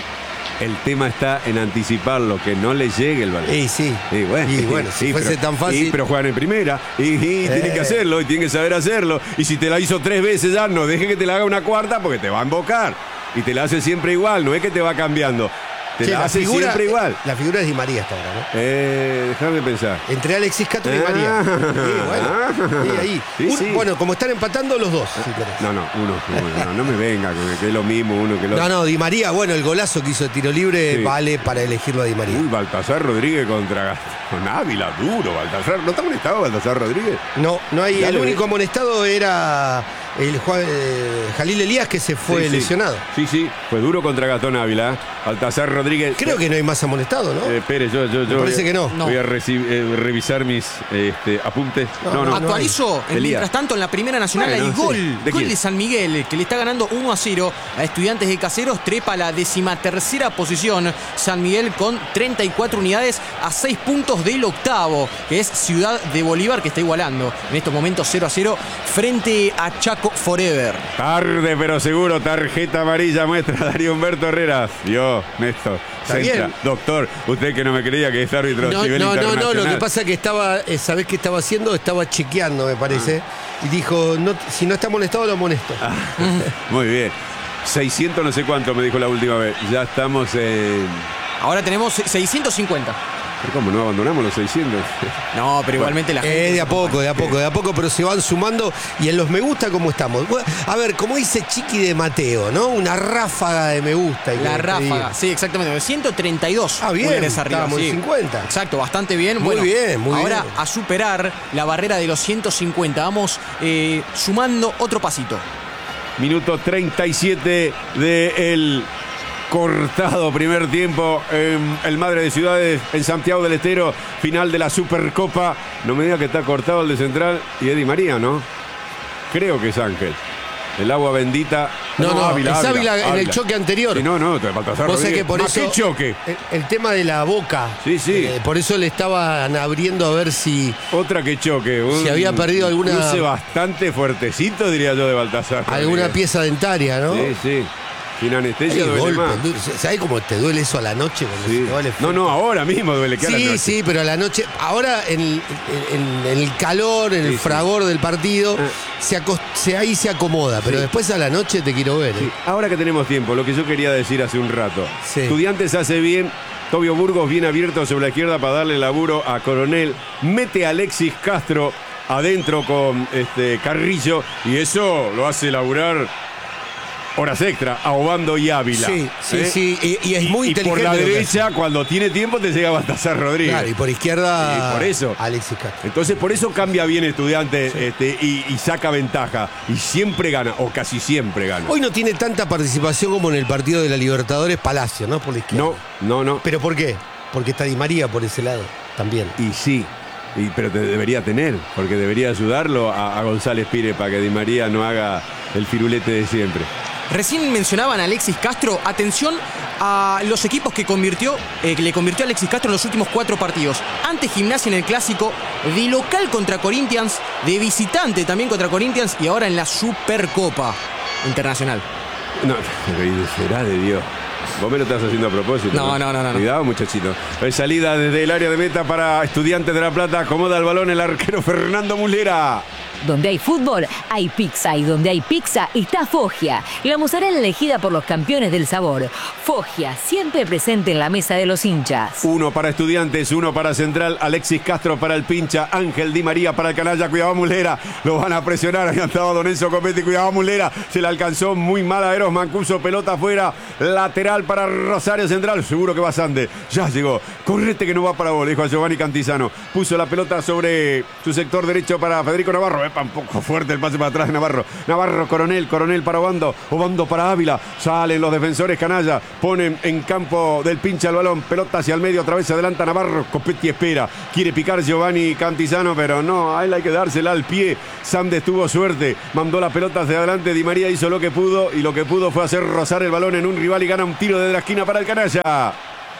[SPEAKER 2] El tema está en anticiparlo, que no le llegue el balón.
[SPEAKER 1] Y sí.
[SPEAKER 2] Y bueno,
[SPEAKER 1] Y bueno, si
[SPEAKER 2] sí,
[SPEAKER 1] fuese
[SPEAKER 2] pero-
[SPEAKER 1] tan fácil.
[SPEAKER 2] y- pero juegan en primera. Y, y tienen
[SPEAKER 1] Eh.
[SPEAKER 2] que hacerlo, y tienen que saber hacerlo. Y si te la hizo tres veces ya, no deje que te la haga una cuarta porque te va a embocar. Y te la hace siempre igual, no es que te va cambiando. Te
[SPEAKER 1] Che,
[SPEAKER 2] la, hace
[SPEAKER 1] figura,
[SPEAKER 2] siempre igual.
[SPEAKER 1] La figura es Di María hasta ahora, ¿no?
[SPEAKER 2] Eh, déjame pensar.
[SPEAKER 1] Entre Alexis Castro y Di María.
[SPEAKER 2] Ah.
[SPEAKER 1] Sí, bueno, sí, ahí.
[SPEAKER 2] Sí,
[SPEAKER 1] Un-
[SPEAKER 2] sí.
[SPEAKER 1] Bueno, como están empatando los dos, si querés.
[SPEAKER 2] No, no, uno, uno, no, no me venga, que, que es lo mismo uno que el otro.
[SPEAKER 1] No, no, Di María, bueno, el golazo que hizo de tiro libre
[SPEAKER 2] Sí.
[SPEAKER 1] vale para elegirlo a Di María.
[SPEAKER 2] Uy, Baltasar Rodríguez contra con Ávila, duro, Baltasar. ¿No está molestado Baltasar Rodríguez?
[SPEAKER 1] No, no hay.
[SPEAKER 2] Ya
[SPEAKER 1] El
[SPEAKER 2] le
[SPEAKER 1] único
[SPEAKER 2] vi.
[SPEAKER 1] amonestado era el Juan, eh, Jalil Elías, que se fue
[SPEAKER 2] Sí, sí.
[SPEAKER 1] lesionado.
[SPEAKER 2] Sí, sí, fue duro contra Gastón Ávila. ¿eh? Baltasar Rodríguez.
[SPEAKER 1] Creo que no hay más amonestado, ¿no?
[SPEAKER 2] Eh, espere, yo, yo, yo.
[SPEAKER 1] parece
[SPEAKER 2] voy a-
[SPEAKER 1] que no.
[SPEAKER 2] Voy a reci- eh, revisar mis este, apuntes.
[SPEAKER 1] No,
[SPEAKER 2] No, no.
[SPEAKER 1] no,
[SPEAKER 4] Actualizó,
[SPEAKER 2] Elías.
[SPEAKER 4] mientras tanto, en la Primera Nacional
[SPEAKER 2] Bueno,
[SPEAKER 4] hay
[SPEAKER 2] sí.
[SPEAKER 4] gol.
[SPEAKER 2] ¿De
[SPEAKER 4] Gol
[SPEAKER 2] quién?
[SPEAKER 4] de San Miguel, que le está ganando uno a cero a Estudiantes de Caseros. Trepa a la decimatercera posición. San Miguel con treinta y cuatro unidades a seis puntos del octavo, que es Ciudad de Bolívar, que está igualando en estos momentos cero a cero frente a Chaco Forever.
[SPEAKER 2] Tarde, pero seguro, tarjeta amarilla muestra a Darío Humberto Herrera. Vio, Néstor.
[SPEAKER 1] Está
[SPEAKER 2] Centra.
[SPEAKER 1] bien.
[SPEAKER 2] Doctor, usted que no me creía que es árbitro
[SPEAKER 1] No,
[SPEAKER 2] a nivel
[SPEAKER 1] no, no, no,
[SPEAKER 2] internacional.
[SPEAKER 1] lo que pasa es que estaba, eh, ¿sabés qué estaba haciendo? Estaba chequeando, me parece.
[SPEAKER 2] Ah.
[SPEAKER 1] Y dijo, no, si no está molestado, lo amonesto.
[SPEAKER 2] Muy bien. seiscientos no sé cuánto me dijo la última vez. Ya estamos en...
[SPEAKER 4] Ahora tenemos seiscientos cincuenta.
[SPEAKER 2] ¿Cómo no abandonamos los seiscientos?
[SPEAKER 4] No, pero igualmente la gente.
[SPEAKER 1] Eh, de a poco, de a poco, de a poco, pero se van sumando y en los me gusta cómo estamos. Bueno, a ver, como dice Chiqui de Mateo, ¿no? Una ráfaga de me gusta. y
[SPEAKER 4] La
[SPEAKER 1] que te
[SPEAKER 4] ráfaga,
[SPEAKER 1] diga.
[SPEAKER 4] sí, exactamente. ciento treinta y dos.
[SPEAKER 1] Ah, bien,
[SPEAKER 4] pulgares arriba,
[SPEAKER 1] estábamos en
[SPEAKER 4] sí.
[SPEAKER 1] cincuenta.
[SPEAKER 4] Exacto, bastante bien.
[SPEAKER 1] Muy
[SPEAKER 4] Bueno,
[SPEAKER 1] bien, muy
[SPEAKER 4] ahora
[SPEAKER 1] bien.
[SPEAKER 4] a superar la barrera de los ciento cincuenta. Vamos eh, sumando otro pasito.
[SPEAKER 2] Minuto treinta y siete del cortado primer tiempo en el Madre de Ciudades, en Santiago del Estero, final de la Supercopa. No me diga que está cortado el de Central y Di María, ¿no? Creo que es Ángel. El agua bendita.
[SPEAKER 1] No, no,
[SPEAKER 2] Ávila,
[SPEAKER 1] es Ávila en el
[SPEAKER 2] Ávila.
[SPEAKER 1] choque anterior.
[SPEAKER 2] Sí, no, no, Baltasar
[SPEAKER 1] Vos sabés
[SPEAKER 2] Rodríguez.
[SPEAKER 1] que por
[SPEAKER 2] ¿Más
[SPEAKER 1] eso.
[SPEAKER 2] qué choque?
[SPEAKER 1] El, el tema de la boca.
[SPEAKER 2] Sí, sí.
[SPEAKER 1] eh, por eso le estaban abriendo a ver si
[SPEAKER 2] Otra que choque. Un,
[SPEAKER 1] Si había perdido alguna-
[SPEAKER 2] cruce bastante fuertecito, diría yo, de Baltasar.
[SPEAKER 1] alguna
[SPEAKER 2] Rodríguez.
[SPEAKER 1] pieza dentaria, ¿no?
[SPEAKER 2] Sí, sí. Sin anestesia
[SPEAKER 1] Hay
[SPEAKER 2] duele
[SPEAKER 1] golpe,
[SPEAKER 2] más.
[SPEAKER 1] du- ¿sabés cómo te duele eso a la noche? Cuando
[SPEAKER 2] Sí.
[SPEAKER 1] se te va el efecto?
[SPEAKER 2] No, no, ahora mismo duele que a la
[SPEAKER 1] Sí,
[SPEAKER 2] noche.
[SPEAKER 1] sí, pero a la noche, ahora en el, en- en el calor, en
[SPEAKER 2] Sí,
[SPEAKER 1] el
[SPEAKER 2] sí.
[SPEAKER 1] fragor del partido,
[SPEAKER 2] Ah.
[SPEAKER 1] se, acos- se- ahí se acomoda, pero
[SPEAKER 2] Sí.
[SPEAKER 1] después a la noche te quiero ver. ¿eh?
[SPEAKER 2] Sí, ahora que tenemos tiempo, lo que yo quería decir hace un rato.
[SPEAKER 1] Sí.
[SPEAKER 2] Estudiantes hace bien. Tobio Burgos bien abierto sobre la izquierda para darle laburo a Coronel. Mete a Alexis Castro adentro con este Carrillo y eso lo hace laburar horas extra a Obando y Ávila.
[SPEAKER 1] Sí, sí,
[SPEAKER 2] ¿eh?
[SPEAKER 1] sí, y, y es muy
[SPEAKER 2] Y
[SPEAKER 1] inteligente.
[SPEAKER 2] por la
[SPEAKER 1] lo que
[SPEAKER 2] derecha, cuando tiene tiempo, te llega Baltasar Rodríguez.
[SPEAKER 1] hace. Claro, y por izquierda,
[SPEAKER 2] Y por eso.
[SPEAKER 1] Alexis Castro.
[SPEAKER 2] Entonces, por eso cambia bien Estudiante este, y, y saca ventaja. Y siempre gana, o casi siempre gana.
[SPEAKER 1] Hoy no tiene tanta participación como en el partido de la Libertadores Palacio, ¿no? Por la izquierda.
[SPEAKER 2] No, no, no.
[SPEAKER 1] ¿Pero por qué? Porque está Di María por ese lado también.
[SPEAKER 2] Y sí, y, pero te debería tener, porque debería ayudarlo a, a González Pire para que Di María no haga el firulete de siempre.
[SPEAKER 4] Recién mencionaban a Alexis Castro. Atención a los equipos que convirtió, eh, que le convirtió a Alexis Castro en los últimos cuatro partidos. Ante Gimnasia en el Clásico, de local contra Corinthians, de visitante también contra Corinthians y ahora en la Supercopa Internacional.
[SPEAKER 2] No, pero será de Dios. Vos me lo estás haciendo a propósito.
[SPEAKER 4] No, no, no, no, no.
[SPEAKER 2] Cuidado, muchachito. Es salida desde el área de meta para Estudiantes de La Plata. Acomoda el balón el arquero Fernando Mulera.
[SPEAKER 3] Donde hay fútbol, hay pizza. Y donde hay pizza, está Foggia. La mozzarella elegida por los campeones del sabor. Foggia, siempre presente en la mesa de los hinchas.
[SPEAKER 2] Uno para Estudiantes, uno para Central. Alexis Castro para el pincha. Ángel Di María para el canalla. Cuidado, Mulera. Lo van a presionar. Ahí estaba Don Enzo Copetti. Cuidado, Mulera. Se le alcanzó muy mal a Eros Mancuso. Pelota afuera. Lateral Lateral para Rosario Central. Seguro que va Sande. Ya llegó. Correte que no va para vos, dijo a Giovanni Cantizano. Puso la pelota sobre su sector derecho para Federico Navarro. Epa, un poco fuerte el pase para atrás de Navarro. Navarro, Coronel, Coronel para Obando. Obando para Ávila. Salen los defensores canalla. Ponen en campo del pincha el balón. Pelota hacia el medio. Otra vez se adelanta Navarro. Copetti espera. Quiere picar Giovanni Cantizano, pero no. A él hay que dársela al pie. Sande tuvo suerte. Mandó la pelota hacia adelante. Di María hizo lo que pudo. Y lo que pudo fue hacer rozar el balón en un rival y gana un tiro desde la esquina para el canalla.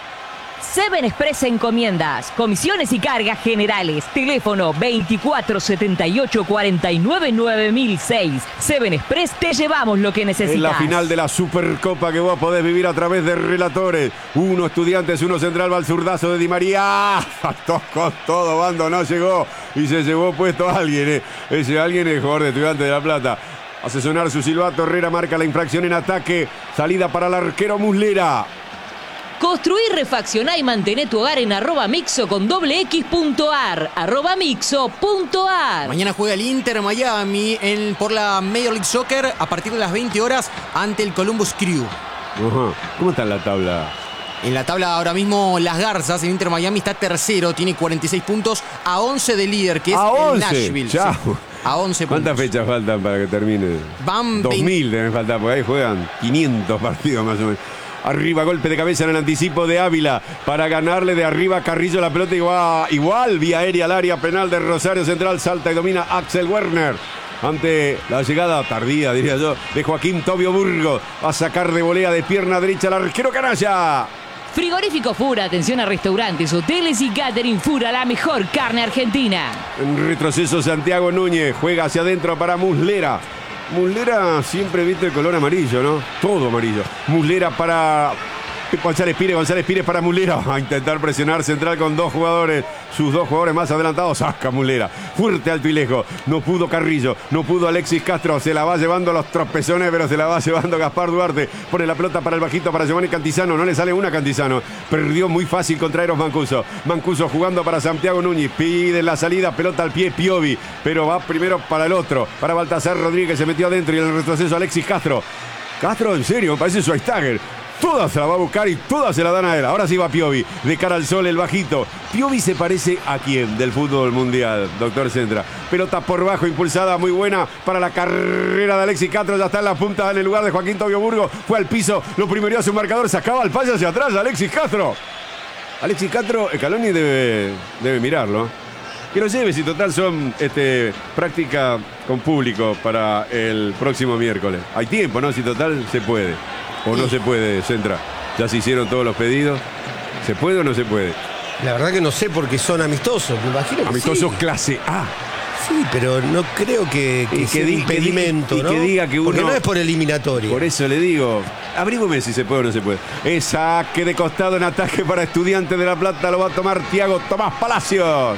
[SPEAKER 3] Seven Express Encomiendas, comisiones y cargas generales. Teléfono veinticuatro setenta y ocho cuarenta y nueve nueve mil seis. Seven Express, te llevamos lo que necesitas.
[SPEAKER 2] En la final de la Supercopa que vos podés vivir a través de relatores. Uno Estudiantes, uno Central, va al zurdazo de Di María. Faltó con todo, Bando no llegó y se llevó puesto a alguien. Eh. Ese alguien es el jugador de Estudiantes de La Plata. Hace sonar su silbato, Herrera marca la infracción en ataque. Salida para el arquero Muslera.
[SPEAKER 3] Construir, refaccionar y mantener tu hogar en arroba mixo con doble x punto ar. Arroba mixo punto ar.
[SPEAKER 4] Mañana juega el Inter Miami en, por la Major League Soccer a partir de las veinte horas ante el Columbus Crew.
[SPEAKER 2] Ajá. ¿Cómo está en la tabla?
[SPEAKER 4] En la tabla ahora mismo Las Garzas, el Inter Miami está tercero, tiene cuarenta y seis puntos a once del líder, que es
[SPEAKER 2] a
[SPEAKER 4] el
[SPEAKER 2] once.
[SPEAKER 4] Nashville.
[SPEAKER 2] Chao.
[SPEAKER 4] Sí, a once puntos.
[SPEAKER 2] ¿Cuántas fechas faltan para que termine?
[SPEAKER 4] Van
[SPEAKER 2] dos mil
[SPEAKER 4] veinte.
[SPEAKER 2] deben faltar, porque ahí juegan quinientos partidos más o menos. Arriba, golpe de cabeza en el anticipo de Ávila para ganarle de arriba Carrillo la pelota igual, igual vía aérea al área penal de Rosario Central. Salta y domina Axel Werner ante la llegada tardía, diría yo, de Joaquín Tobio Burgos. Va a sacar de volea de pierna derecha al arquero canalla.
[SPEAKER 3] Frigorífico Fura, atención a restaurantes, hoteles y catering Fura, la mejor carne argentina.
[SPEAKER 2] En retroceso Santiago Núñez, juega hacia adentro para Muslera. Muslera siempre viste el color amarillo, ¿no? Todo amarillo. Muslera para González Pires, González Pires para Muslera. Va a intentar presionar Central con dos jugadores. Sus dos jugadores más adelantados. Saca Muslera. Fuerte, alto y lejos. No pudo Carrillo. No pudo Alexis Castro. Se la va llevando los tropezones, pero se la va llevando Gaspar Duarte. Pone la pelota para el bajito para Giovanni Cantizano. No le sale una Cantizano. Perdió muy fácil contra Eros Mancuso. Mancuso jugando para Santiago Núñez. Pide la salida. Pelota al pie Piovi. Pero va primero para el otro. Para Baltasar Rodríguez. Se metió adentro y en el retroceso Alexis Castro. Castro, en serio, parece Schweinsteiger. Toda se la va a buscar y todas se la dan a él. Ahora sí va Piovi. De cara al sol, el bajito. Piovi se parece a quién del fútbol mundial, doctor Centra. Pelota por bajo, impulsada, muy buena para la carrera de Alexis Castro. Ya está en la punta en el lugar de Joaquín Tobio Burgos. Fue al piso, lo primero a su marcador. Sacaba el pase hacia atrás Alexis Castro. Alexis Castro, Scaloni debe, debe mirarlo. Que lo lleve, si total son este, práctica con público para el próximo miércoles. Hay tiempo, ¿no? Si total se puede. ¿O no se puede, Centra? ¿Ya se hicieron todos los pedidos? ¿Se puede o no se puede?
[SPEAKER 1] La verdad que no sé porque son amistosos, me imagino que
[SPEAKER 2] Amistosos
[SPEAKER 1] sí.
[SPEAKER 2] clase A.
[SPEAKER 1] Sí, pero no creo que, que
[SPEAKER 2] Y que
[SPEAKER 1] sea
[SPEAKER 2] di-
[SPEAKER 1] un impedimento,
[SPEAKER 2] y que
[SPEAKER 1] ¿no?
[SPEAKER 2] diga que
[SPEAKER 1] Porque
[SPEAKER 2] uno-
[SPEAKER 1] no es por eliminatoria.
[SPEAKER 2] Por eso le digo, abrígame si se puede o no se puede. Es saque de costado en ataque para Estudiantes de La Plata. Lo va a tomar Thiago Tomás Palacios.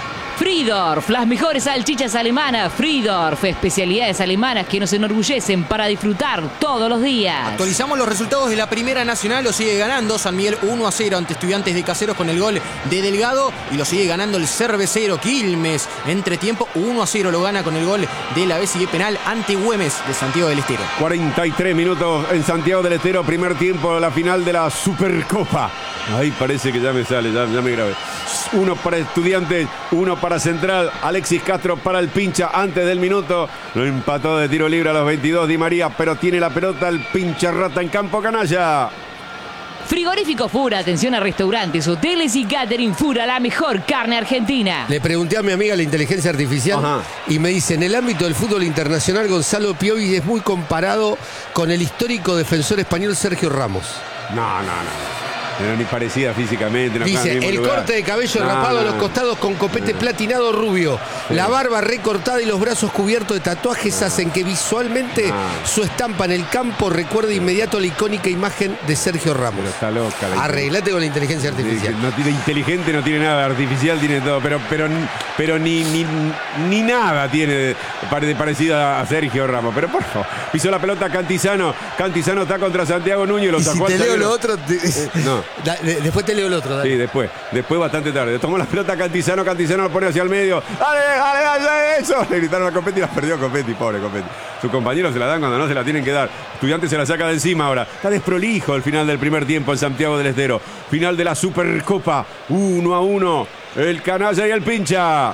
[SPEAKER 3] Fridorf, las mejores salchichas alemanas. Fridorf, especialidades alemanas que nos enorgullecen para disfrutar todos los días.
[SPEAKER 4] Actualizamos los resultados de la Primera Nacional. Lo sigue ganando San Miguel uno a cero ante Estudiantes de Caseros con el gol de Delgado. Y lo sigue ganando el Cervecero Quilmes. Entre tiempo uno a cero lo gana con el gol de la B C I penal ante Güemes de Santiago del Estero.
[SPEAKER 2] cuarenta y tres minutos en Santiago del Estero. Primer tiempo, la final de la Supercopa. Ahí parece que ya me sale, ya, ya me grabé. Uno para Estudiantes, uno para Central. Alexis Castro para el pincha antes del minuto. Lo empató de tiro libre a los veintidós Di María, pero tiene la pelota el pincha rata en campo canalla.
[SPEAKER 3] Frigorífico Fura, atención a restaurantes, hoteles y catering Fura, la mejor carne argentina.
[SPEAKER 1] Le pregunté a mi amiga la inteligencia artificial
[SPEAKER 2] Ajá.
[SPEAKER 1] y me dice, en el ámbito del fútbol internacional, Gonzalo Piovi es muy comparado con el histórico defensor español Sergio Ramos.
[SPEAKER 2] No, no, no. Pero ni parecida físicamente. No está en
[SPEAKER 1] Dice,
[SPEAKER 2] mismo
[SPEAKER 1] el
[SPEAKER 2] lugar.
[SPEAKER 1] corte de cabello
[SPEAKER 2] No,
[SPEAKER 1] rapado
[SPEAKER 2] no,
[SPEAKER 1] a los
[SPEAKER 2] no.
[SPEAKER 1] costados con copete platinado rubio. La barba recortada y los brazos cubiertos de tatuajes hacen que visualmente
[SPEAKER 2] No.
[SPEAKER 1] su estampa en el campo recuerde inmediato la icónica imagen de Sergio Ramos.
[SPEAKER 2] Pero está loca. la
[SPEAKER 1] Arreglate con la inteligencia artificial.
[SPEAKER 2] No tiene inteligente, no tiene nada, artificial tiene todo, pero, pero, pero ni, ni, ni nada tiene de, de parecido a Sergio Ramos. Pero por favor, pisó la pelota Cantizano. Cantizano está contra Santiago Núñez, lo
[SPEAKER 1] Y si
[SPEAKER 2] sacó al
[SPEAKER 1] te leo
[SPEAKER 2] zaguero.
[SPEAKER 1] lo otro, te-
[SPEAKER 2] No,
[SPEAKER 1] Da, de, después te leo el otro, dale.
[SPEAKER 2] Sí, después. Después bastante tarde. Tomó la pelota Cantizano, Cantizano lo pone hacia el medio. ¡Dale, dale, dale, eso! Le gritaron a Copetti y la perdió Copetti, pobre Copetti. Sus compañeros se la dan cuando no se la tienen que dar. Estudiantes se la saca de encima ahora. Está desprolijo el final del primer tiempo en Santiago del Estero. Final de la Supercopa. Uno a uno. El canalla y el pincha.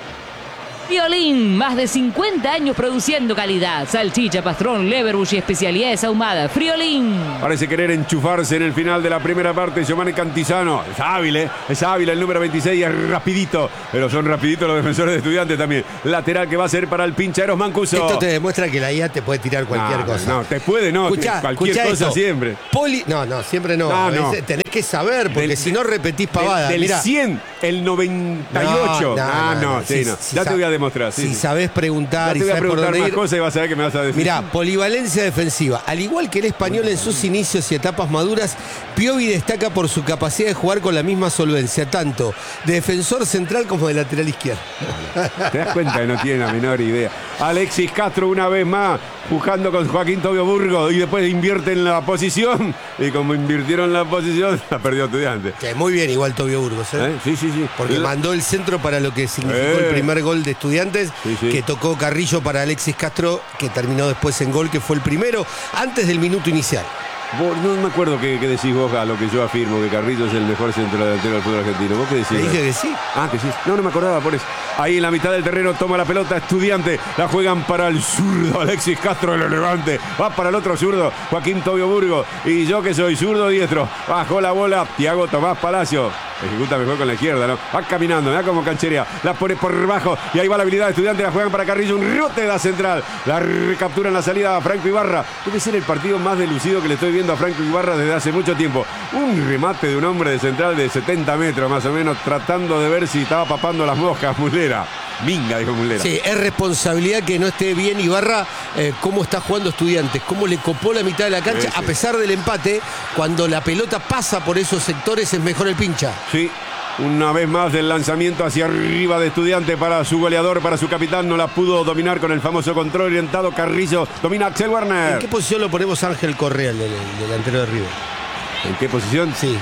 [SPEAKER 3] Friolín, más de cincuenta años produciendo calidad. Salchicha, pastrón, leverbush y especialidades ahumadas. Friolín.
[SPEAKER 2] Parece querer enchufarse en el final de la primera parte. Giovanni Cantizano. Es hábil, ¿eh? Es hábil el número veintiséis. Es rapidito. Pero son rapiditos los defensores de Estudiantes también. Lateral que va a ser para el pincha Eros Mancuso.
[SPEAKER 1] Esto te demuestra que la I A te puede tirar cualquier
[SPEAKER 2] no,
[SPEAKER 1] cosa.
[SPEAKER 2] No, te puede, no.
[SPEAKER 1] Escuchá,
[SPEAKER 2] cualquier
[SPEAKER 1] escuchá
[SPEAKER 2] cosa
[SPEAKER 1] esto.
[SPEAKER 2] siempre.
[SPEAKER 1] Poli... No, no, siempre no.
[SPEAKER 2] No,
[SPEAKER 1] a veces
[SPEAKER 2] no.
[SPEAKER 1] tenés que saber, porque
[SPEAKER 2] Del-
[SPEAKER 1] si no repetís pavada.
[SPEAKER 2] Del, del
[SPEAKER 1] Mirá.
[SPEAKER 2] cien, el noventa y ocho. Ah, no, sí,
[SPEAKER 1] Si-
[SPEAKER 2] no.
[SPEAKER 1] si
[SPEAKER 2] Ya te
[SPEAKER 1] sab-
[SPEAKER 2] voy a demostrar. Sí,
[SPEAKER 1] Si
[SPEAKER 2] sí.
[SPEAKER 1] sabés preguntar
[SPEAKER 2] Ya te
[SPEAKER 1] y
[SPEAKER 2] voy a
[SPEAKER 1] sabés por
[SPEAKER 2] preguntar
[SPEAKER 1] dónde
[SPEAKER 2] más
[SPEAKER 1] ir.
[SPEAKER 2] cosas y vas a ver que me vas a decir.
[SPEAKER 1] Mirá, polivalencia defensiva. Al igual que el español en sus inicios y etapas maduras, Piovi destaca por su capacidad de jugar con la misma solvencia, tanto de defensor central como de lateral izquierdo.
[SPEAKER 2] Te das cuenta que no tiene la menor idea. Alexis Castro una vez más jugando con Joaquín Tobio Burgo y después invierte en la posición y como invirtieron la posición la perdió Estudiante.
[SPEAKER 1] Que muy bien igual Tobio Burgos, ¿eh?
[SPEAKER 2] ¿Eh? Sí, sí, sí.
[SPEAKER 1] Porque
[SPEAKER 2] La-
[SPEAKER 1] mandó el centro para lo que significó
[SPEAKER 2] Eh.
[SPEAKER 1] el primer gol de Estudiantes,
[SPEAKER 2] Sí, sí.
[SPEAKER 1] que tocó Carrillo para Alexis Castro, que terminó después en gol, que fue el primero, antes del minuto inicial.
[SPEAKER 2] Vos- no me acuerdo qué, qué decís vos a lo que yo afirmo, que Carrillo es el mejor centro delantero del fútbol argentino. ¿Vos qué decís?
[SPEAKER 1] Le dije que sí.
[SPEAKER 2] Ah, que sí. No, no me acordaba por eso. Ahí en la mitad del terreno toma la pelota Estudiante. La juegan para el zurdo Alexis Castro de lo Levante. Va para el otro zurdo, Joaquín Tobio Burgo. Y yo que soy zurdo diestro. Bajó la bola Tiago Tomás Palacio. Ejecuta mejor con la izquierda, ¿no? Va caminando, mirá como cancherea. La pone por bajo y ahí va la habilidad de Estudiante. La juegan para Carrillo. Un rebote de la central. La recaptura en la salida a Franco Ibarra. Debe ser el partido más delucido que le estoy viendo a Franco Ibarra desde hace mucho tiempo. Un remate de un hombre de central de setenta metros más o menos, tratando de ver si estaba papando las moscas. Mulera. Minga, dijo Mulera.
[SPEAKER 1] Sí, es responsabilidad que no esté bien Ibarra, eh, cómo está jugando Estudiantes, cómo le copó la mitad de la cancha,
[SPEAKER 2] Sí, sí.
[SPEAKER 1] a pesar del empate, cuando la pelota pasa por esos sectores es mejor el pincha.
[SPEAKER 2] Sí, una vez más del lanzamiento hacia arriba de Estudiante para su goleador, para su capitán. No la pudo dominar con el famoso control orientado. Carrillo domina Axel
[SPEAKER 1] ¿En
[SPEAKER 2] Werner.
[SPEAKER 1] qué posición lo ponemos a Ángel Correa, el, el delantero de River?
[SPEAKER 2] ¿En qué posición?
[SPEAKER 1] Sí,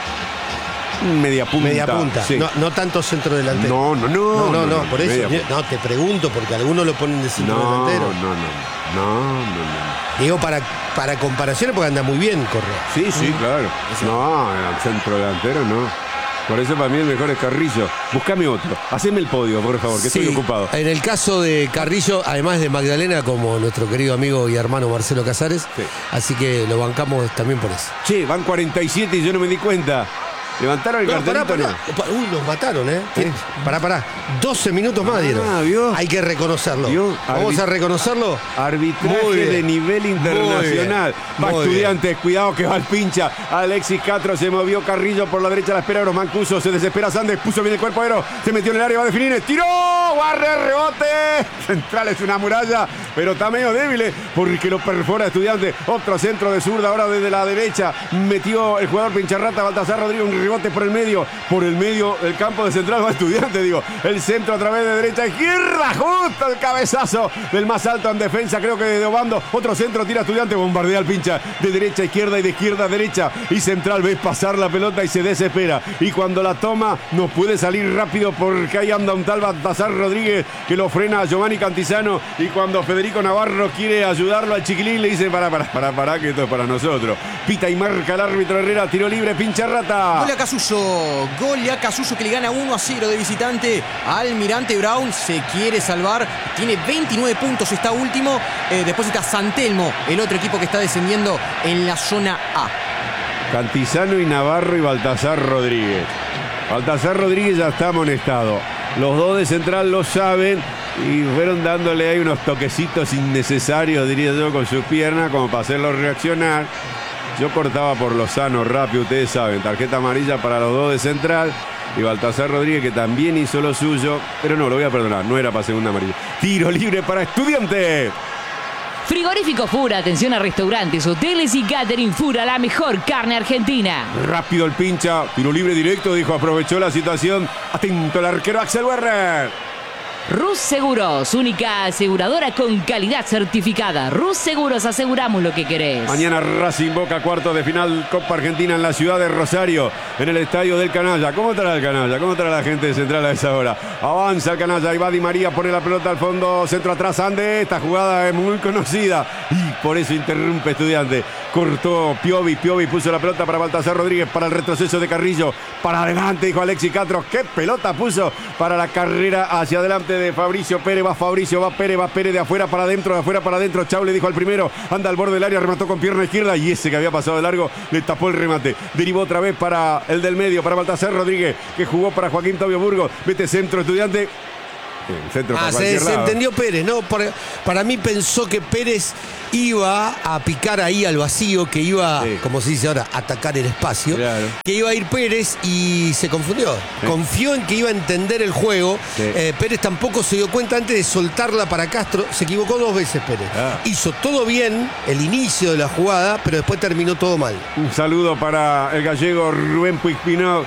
[SPEAKER 2] Media punta.
[SPEAKER 1] media punta,
[SPEAKER 2] Sí.
[SPEAKER 1] no, no tanto centro delantero.
[SPEAKER 2] No, no, no.
[SPEAKER 1] No, no, no, por eso.
[SPEAKER 2] media punta.
[SPEAKER 1] No, te pregunto, porque algunos lo ponen de centro
[SPEAKER 2] No, no,
[SPEAKER 1] delantero.
[SPEAKER 2] no, no, no, no.
[SPEAKER 1] Digo, para, para comparaciones, porque anda muy bien Correa.
[SPEAKER 2] Sí, sí, claro. No, el centro delantero no. Por eso para mí el mejor es Carrillo. Buscame otro. Haceme el podio, por favor, que
[SPEAKER 1] Sí,
[SPEAKER 2] estoy ocupado.
[SPEAKER 1] En el caso de Carrillo, además de Magdalena, como nuestro querido amigo y hermano Marcelo Casares,
[SPEAKER 2] Sí.
[SPEAKER 1] así que lo bancamos también por eso.
[SPEAKER 2] Che, van cuarenta y siete y yo no me di cuenta. ¿Levantaron el
[SPEAKER 1] No,
[SPEAKER 2] cartelito?
[SPEAKER 1] pará,
[SPEAKER 2] no?
[SPEAKER 1] pará. Uy, nos mataron, ¿eh?
[SPEAKER 2] ¿Qué?
[SPEAKER 1] Pará, pará. doce minutos más dieron.
[SPEAKER 2] Ah, ¿vio?
[SPEAKER 1] Hay que reconocerlo.
[SPEAKER 2] ¿Vio?
[SPEAKER 1] Vamos
[SPEAKER 2] Arbit-
[SPEAKER 1] a reconocerlo.
[SPEAKER 2] Arbitraje
[SPEAKER 1] Muy bien.
[SPEAKER 2] de nivel internacional.
[SPEAKER 1] Muy
[SPEAKER 2] Va
[SPEAKER 1] bien.
[SPEAKER 2] Estudiantes, cuidado que va el pincha. Alexis Castro se movió, Carrillo por la derecha, la espera Eros Mancuso, se desespera Sandes, puso bien el cuerpo Eros, se metió en el área, va a definir, tiró, barre, rebote. Central es una muralla, pero está medio débil eh, porque lo perfora Estudiantes. Otro centro de zurda ahora desde la derecha. Metió el jugador pincharrata Baltasar Rodríguez, un rebote por el medio. Por el medio del campo de Central va Estudiantes, digo. El centro a través de derecha a izquierda, justo el cabezazo del más alto en defensa, creo que de Obando. Otro centro tira Estudiantes, bombardea al pincha de derecha a izquierda y de izquierda a derecha. Y Central ve pasar la pelota y se desespera. Y cuando la toma, no puede salir rápido porque ahí anda un tal Baltasar Rodríguez que lo frena a Giovanni Cantizano. Y cuando Federico Navarro quiere ayudarlo al chiquilín, le dice: Pará, pará, pará, pará, que esto es para nosotros. Pita y marca el árbitro Herrera, tiro libre, pincha rata.
[SPEAKER 4] Gol a Casuso, gol a Casuso que le gana uno a cero de visitante al Almirante Brown. Se quiere salvar, tiene veintinueve puntos, está último. Eh, después está San Telmo, el otro equipo que está descendiendo en la zona A.
[SPEAKER 2] Cantizano y Navarro y Baltasar Rodríguez. Baltasar Rodríguez ya está amonestado. Los dos de Central lo saben y fueron dándole ahí unos toquecitos innecesarios, diría yo, con sus piernas, como para hacerlo reaccionar. Yo cortaba por lo sano, rápido, ustedes saben. Tarjeta amarilla para los dos de Central. Y Baltasar Rodríguez, que también hizo lo suyo. Pero no, lo voy a perdonar, no era para segunda amarilla. Tiro libre para Estudiantes.
[SPEAKER 3] Frigorífico Fura, atención a restaurantes, hoteles y catering. Fura, la mejor carne argentina.
[SPEAKER 2] Rápido el pincha, tiro libre directo, dijo, aprovechó la situación. Atento el arquero Axel Werner.
[SPEAKER 3] Rus Seguros, única aseguradora con calidad certificada. Rus Seguros, aseguramos lo que querés.
[SPEAKER 2] Mañana Racing Boca, cuarto de final Copa Argentina en la ciudad de Rosario, en el estadio del Canalla. ¿Cómo estará el Canalla? ¿Cómo estará la gente de Central a esa hora? Avanza el Canalla, ahí va Di María, pone la pelota al fondo, centro atrás, Ande. Esta jugada es muy conocida y por eso interrumpe Estudiante. Cortó Piovi, Piovi puso la pelota para Baltasar Rodríguez, para el retroceso de Carrillo, para adelante, dijo Alexis Castro. ¿Qué pelota puso para la carrera hacia adelante de Fabricio Pérez? Va Fabricio, va Pérez, va Pérez de afuera para adentro, de afuera para adentro. Chau le dijo al primero, anda al borde del área, remató con pierna izquierda y ese que había pasado de largo le tapó el remate. Derivó otra vez para el del medio, para Baltasar Rodríguez, que jugó para Joaquín Tobio Burgos. Vete centro, Estudiante. Centro
[SPEAKER 1] ah, se, se entendió Pérez, ¿no? Para, para mí pensó que Pérez iba a picar ahí al vacío, que iba, sí. como se dice ahora, a atacar el espacio, claro. que iba a ir Pérez y se confundió. Sí. Confió en que iba a entender el juego. Sí. Eh, Pérez tampoco se dio cuenta antes de soltarla para Castro. Se equivocó dos veces Pérez. Ah. Hizo todo bien el inicio de la jugada, pero después terminó todo mal.
[SPEAKER 2] Un saludo para el gallego Rubén Puigpinó,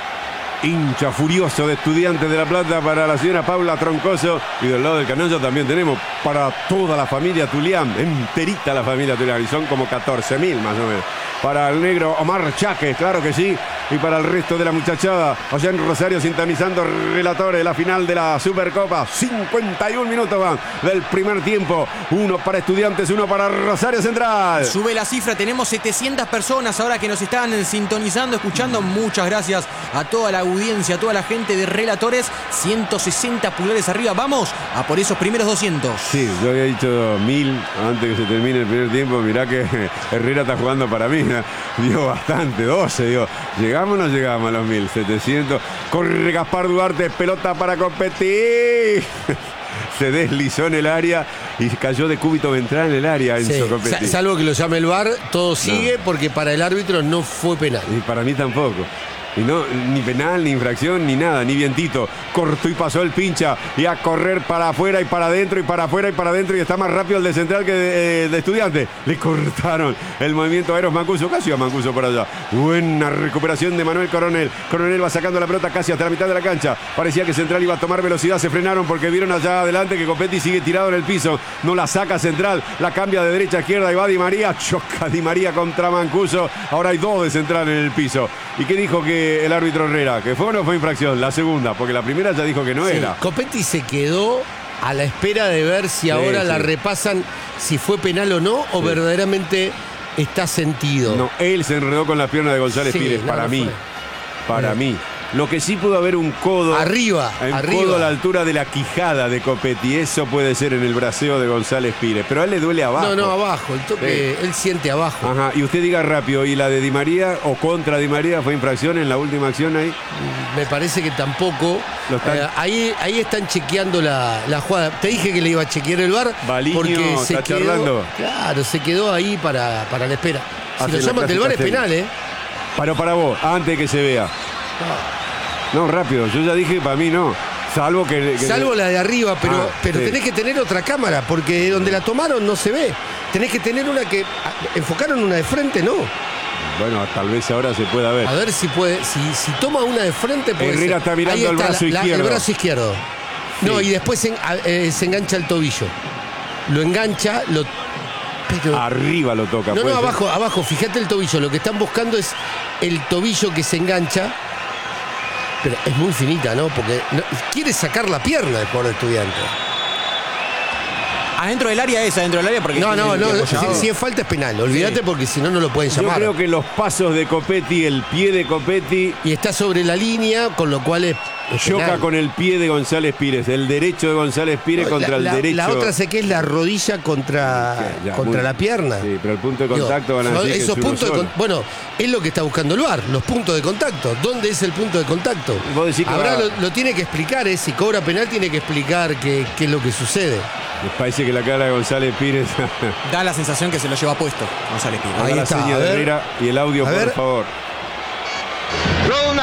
[SPEAKER 2] hincha furioso de Estudiantes de La Plata, para la señora Paula Troncoso, y del lado del Canalla también tenemos para toda la familia Tulián, enterita la familia Tulián, y son como catorce mil más o menos. Para el negro Omar Cháquez, claro que sí, y para el resto de la muchachada, allá en Rosario sintonizando relatores de la final de la Supercopa. cincuenta y un minutos van del primer tiempo, uno para Estudiantes, uno para Rosario Central.
[SPEAKER 4] Sube la cifra, tenemos setecientas personas ahora que nos están sintonizando, escuchando. Muchas gracias a toda la audiencia, a toda la gente de relatores. ciento sesenta pulgares arriba, vamos a por esos primeros doscientos.
[SPEAKER 2] Sí, yo había dicho mil antes que se termine el primer tiempo. Mirá que Herrera está jugando para mí, ¿no? Dio bastante, doce, digo. ¿Llegamos o no llegamos a los mil setecientos? Corre Gaspar Duarte, pelota para competir. Se deslizó en el área y cayó de cúbito ventral en el área.
[SPEAKER 1] Sí.
[SPEAKER 2] Enzo Copetti.
[SPEAKER 1] Salvo que lo llame el V A R, todo sigue no. porque para el árbitro no fue penal.
[SPEAKER 2] Y para mí tampoco. Y no, ni penal, ni infracción, ni nada, ni vientito. Cortó y pasó el pincha. Y a correr para afuera y para adentro y para afuera y para adentro. Y está más rápido el de Central que de, eh, de Estudiante. Le cortaron el movimiento a Eros Mancuso. Casi a Mancuso por allá. Buena recuperación de Manuel Coronel. Coronel va sacando la pelota casi hasta la mitad de la cancha. Parecía que Central iba a tomar velocidad. Se frenaron porque vieron allá adelante que Copetti sigue tirado en el piso. No la saca Central. La cambia de derecha a izquierda y va Di María. Choca Di María contra Mancuso. Ahora hay dos de Central en el piso. ¿Y qué dijo que el árbitro Herrera? ¿Que fue o no fue infracción? La segunda, porque la primera ya dijo que no sí, era.
[SPEAKER 1] Copetti se quedó a la espera de ver si sí, ahora sí. la repasan si fue penal o no, o sí. verdaderamente está sentido.
[SPEAKER 2] No, él se enredó con la pierna de González sí, Pires, no, para no mí. Fue. Para sí. mí. Lo que sí pudo haber un codo.
[SPEAKER 1] Arriba.
[SPEAKER 2] Un
[SPEAKER 1] arriba.
[SPEAKER 2] codo a la altura de la quijada de Copetti. Eso puede ser en el braceo de González Pires. Pero a él le duele abajo.
[SPEAKER 1] No, no, abajo. El toque, sí. él siente abajo.
[SPEAKER 2] Ajá. Y usted diga rápido, ¿y la de Di María o contra Di María fue infracción en la última acción ahí?
[SPEAKER 1] Me parece que tampoco. Eh, ahí, ahí están chequeando la, la jugada. Te dije que le iba a chequear el V A R.
[SPEAKER 2] Baliño
[SPEAKER 1] porque se
[SPEAKER 2] está
[SPEAKER 1] quedó,
[SPEAKER 2] charlando.
[SPEAKER 1] Claro, se quedó ahí para, para la espera. Si Hace lo llaman del V A R es penal, ¿eh?
[SPEAKER 2] Pero para vos, antes que se vea. No. No, rápido, yo ya dije, para mí no. Salvo que... que
[SPEAKER 1] Salvo la de arriba, pero,
[SPEAKER 2] ah,
[SPEAKER 1] pero
[SPEAKER 2] sí.
[SPEAKER 1] tenés que tener otra cámara, porque donde la tomaron no se ve. Tenés que tener una que... ¿Enfocaron una de frente? No.
[SPEAKER 2] Bueno, tal vez ahora se pueda ver.
[SPEAKER 1] A ver si puede... Si, si toma una de frente... Puede
[SPEAKER 2] Herrera
[SPEAKER 1] ser.
[SPEAKER 2] está mirando
[SPEAKER 1] Ahí
[SPEAKER 2] el
[SPEAKER 1] está,
[SPEAKER 2] brazo
[SPEAKER 1] la,
[SPEAKER 2] izquierdo.
[SPEAKER 1] La, el brazo izquierdo. Sí. No, y después se, eh, se engancha el tobillo. Lo engancha, lo... Pero...
[SPEAKER 2] Arriba lo toca.
[SPEAKER 1] No, no, abajo, ser. abajo. Fíjate el tobillo. Lo que están buscando es el tobillo que se engancha. Pero es muy finita, ¿no? Porque no, quiere sacar la pierna del jugador Estudiante.
[SPEAKER 4] Adentro del área es, adentro del área porque...
[SPEAKER 1] No, no, no, si, si es falta es penal, olvídate sí. porque si no, no lo pueden llamar.
[SPEAKER 2] Yo creo que los pasos de Copetti, el pie de Copetti...
[SPEAKER 1] Y está sobre la línea, con lo cual es...
[SPEAKER 2] Choca penal. Con el pie de González Pires, el derecho de González Pires no, contra
[SPEAKER 1] la,
[SPEAKER 2] el derecho.
[SPEAKER 1] La otra sé que es la rodilla contra, sí, ya, contra muy, la pierna.
[SPEAKER 2] Sí, pero el punto de contacto Digo, van a decir
[SPEAKER 1] esos
[SPEAKER 2] que es
[SPEAKER 1] puntos de con, Bueno, es lo que está buscando el V A R, los puntos de contacto. ¿Dónde es el punto de contacto?
[SPEAKER 2] ¿Vos decís que
[SPEAKER 1] Ahora
[SPEAKER 2] va...
[SPEAKER 1] lo, lo tiene que explicar, ¿eh? Si cobra penal tiene que explicar qué, qué es lo que sucede.
[SPEAKER 2] Me parece que la cara de González Pires...
[SPEAKER 4] da la sensación que se lo lleva puesto González Pires.
[SPEAKER 2] Ahí está, la seña de Herrera y el audio,
[SPEAKER 1] a
[SPEAKER 2] por
[SPEAKER 1] ver.
[SPEAKER 2] favor.
[SPEAKER 5] Ronald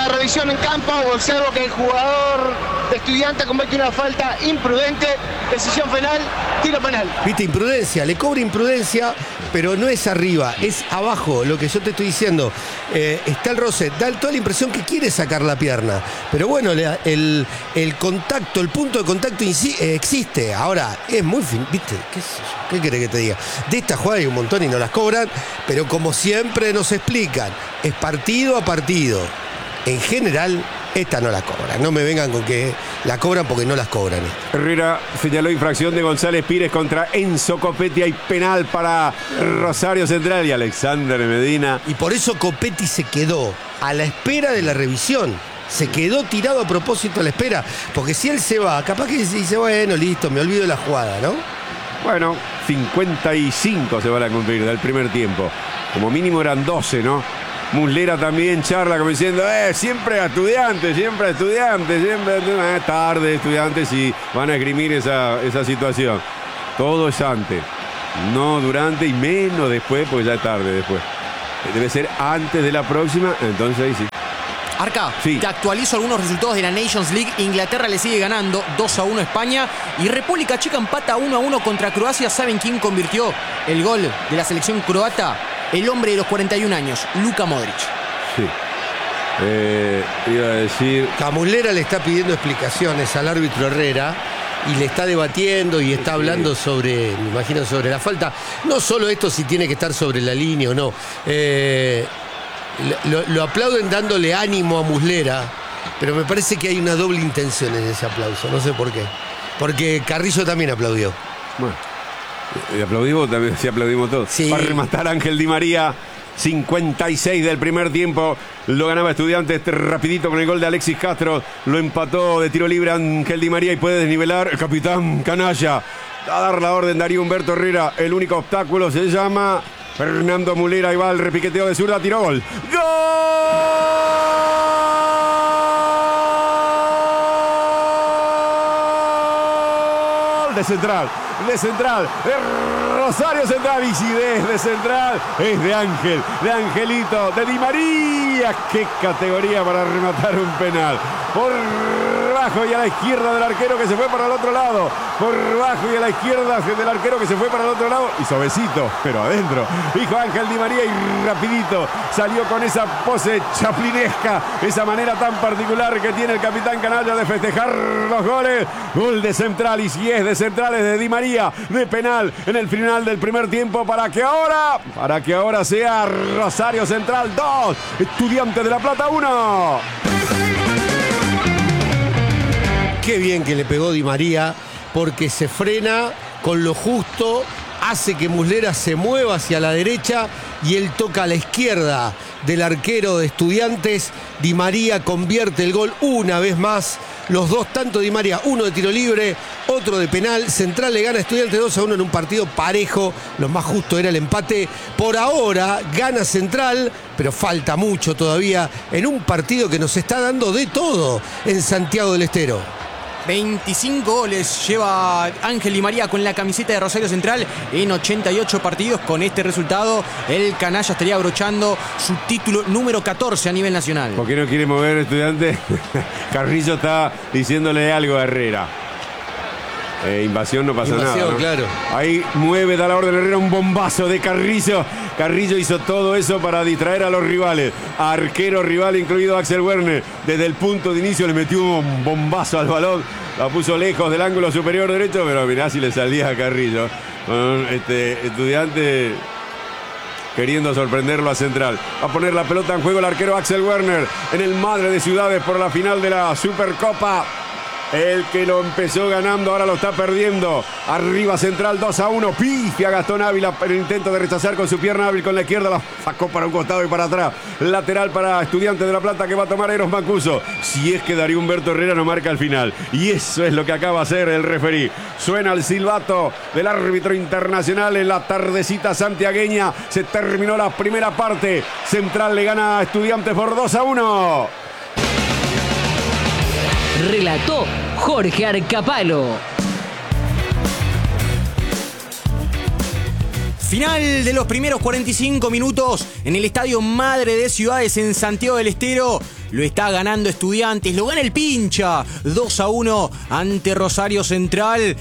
[SPEAKER 5] revisión en campo, observo que el jugador de Estudiantes comete una falta imprudente, decisión penal, tiro penal.
[SPEAKER 1] Viste, imprudencia, le cobra imprudencia, pero no es arriba, es abajo, lo que yo te estoy diciendo. Eh, está el roce, da toda la impresión que quiere sacar la pierna, pero bueno, le, el, el contacto, el punto de contacto insi, eh, existe. Ahora, es muy fin, viste, ¿qué, sé yo? ¿Qué querés que te diga? De esta jugada hay un montón y no las cobran, pero como siempre nos explican, es partido a partido. En general, esta no la cobran. No me vengan con que la cobran porque no las cobran.
[SPEAKER 2] Herrera señaló infracción de González Pires contra Enzo Copetti. Hay penal para Rosario Central y Alexander Medina.
[SPEAKER 1] Y por eso Copetti se quedó a la espera de la revisión. Se quedó tirado a propósito a la espera. Porque si él se va, capaz que dice, bueno, listo, me olvido de la jugada, ¿no?
[SPEAKER 2] Bueno, cincuenta y cinco se van a cumplir del primer tiempo. Como mínimo eran doce, ¿no? Muslera también charla como diciendo, eh, siempre a Estudiantes, siempre a Estudiantes, siempre eh, tarde Estudiantes y van a esgrimir esa, esa situación. Todo es antes, no durante y menos después, porque ya es tarde después. Debe ser antes de la próxima, entonces ahí sí.
[SPEAKER 4] Arca,
[SPEAKER 2] sí.
[SPEAKER 4] Te actualizo algunos resultados de la Nations League. Inglaterra le sigue ganando dos a uno a España y República Checa empata uno a uno contra Croacia. ¿Saben quién convirtió el gol de la selección croata? El hombre de los cuarenta y un años, Luka Modric.
[SPEAKER 2] Sí. Eh, iba a decir...
[SPEAKER 1] Muslera le está pidiendo explicaciones al árbitro Herrera y le está debatiendo y está hablando sobre, me imagino, sobre la falta. No solo esto si tiene que estar sobre la línea o no. Eh, lo, lo aplauden dándole ánimo a Muslera, pero me parece que hay una doble intención en ese aplauso. No sé por qué. Porque Carrillo también aplaudió.
[SPEAKER 2] Bueno. Y aplaudimos, también sí aplaudimos todos.
[SPEAKER 1] Sí.
[SPEAKER 2] Para rematar Ángel Di María, cincuenta y seis del primer tiempo. Lo ganaba Estudiantes rapidito con el gol de Alexis Castro. Lo empató de tiro libre Ángel Di María y puede desnivelar el capitán Canalla. A dar la orden Darío Humberto Herrera. El único obstáculo se llama Fernando Muslera. Y va el repiqueteo de zurda, tiró gol. ¡Gol! De Central. De Central, de Rosario Central, y si de Central es de Ángel, de Angelito, de Di María. Qué categoría para rematar un penal. Por bajo y a la izquierda del arquero que se fue para el otro lado. Por bajo y a la izquierda del arquero que se fue para el otro lado. Y suavecito, pero adentro. Dijo Ángel Di María y rapidito salió con esa pose chaplinesca, esa manera tan particular que tiene el capitán Canalla de festejar los goles. Gol de Central, y si es de Central es de Di María, de penal en el final del primer tiempo, para que ahora, para que ahora sea Rosario Central dos, Estudiantes de La Plata uno.
[SPEAKER 1] Qué bien que le pegó Di María, porque se frena con lo justo, hace que Muslera se mueva hacia la derecha y él toca a la izquierda del arquero de Estudiantes. Di María convierte el gol una vez más. Los dos, tanto Di María, uno de tiro libre, otro de penal. Central le gana a Estudiantes dos a uno en un partido parejo. Lo más justo era el empate. Por ahora gana Central, pero falta mucho todavía en un partido que nos está dando de todo en Santiago del Estero.
[SPEAKER 4] veinticinco goles lleva Ángel Di María con la camiseta de Rosario Central en ochenta y ocho partidos. Con este resultado, el Canalla estaría abrochando su título número catorce a nivel nacional.
[SPEAKER 2] ¿Por qué no quiere mover Estudiantes? Carrillo está diciéndole algo a Herrera. Eh, invasión no pasa
[SPEAKER 1] invasión,
[SPEAKER 2] nada, ¿no?
[SPEAKER 1] Claro.
[SPEAKER 2] Ahí mueve, da la orden Herrera, un bombazo de Carrillo. Carrillo hizo todo eso para distraer a los rivales. Arquero rival, incluido Axel Werner. Desde el punto de inicio le metió un bombazo al balón. La puso lejos del ángulo superior derecho, pero mirá si le salía a Carrillo. Con este Estudiante queriendo sorprenderlo a Central. Va a poner la pelota en juego el arquero Axel Werner en el Madre de Ciudades por la final de la Supercopa. El que lo empezó ganando ahora lo está perdiendo. Arriba Central dos a uno. Pifia Gastón Ávila en el intento de rechazar con su pierna hábil con la izquierda. La sacó para un costado y para atrás. Lateral para Estudiantes de La Plata que va a tomar Eros Mancuso. Si es que Darío Humberto Herrera no marca al final. Y eso es lo que acaba de hacer el referí. Suena el silbato del árbitro internacional en la tardecita santiagueña. Se terminó la primera parte. Central le gana a Estudiantes por dos a uno.
[SPEAKER 3] Relató Jorge Arcapalo.
[SPEAKER 4] Final de los primeros cuarenta y cinco minutos en el Estadio Madre de Ciudades en Santiago del Estero. Lo está ganando Estudiantes, lo gana el Pincha, dos a uno ante Rosario Central.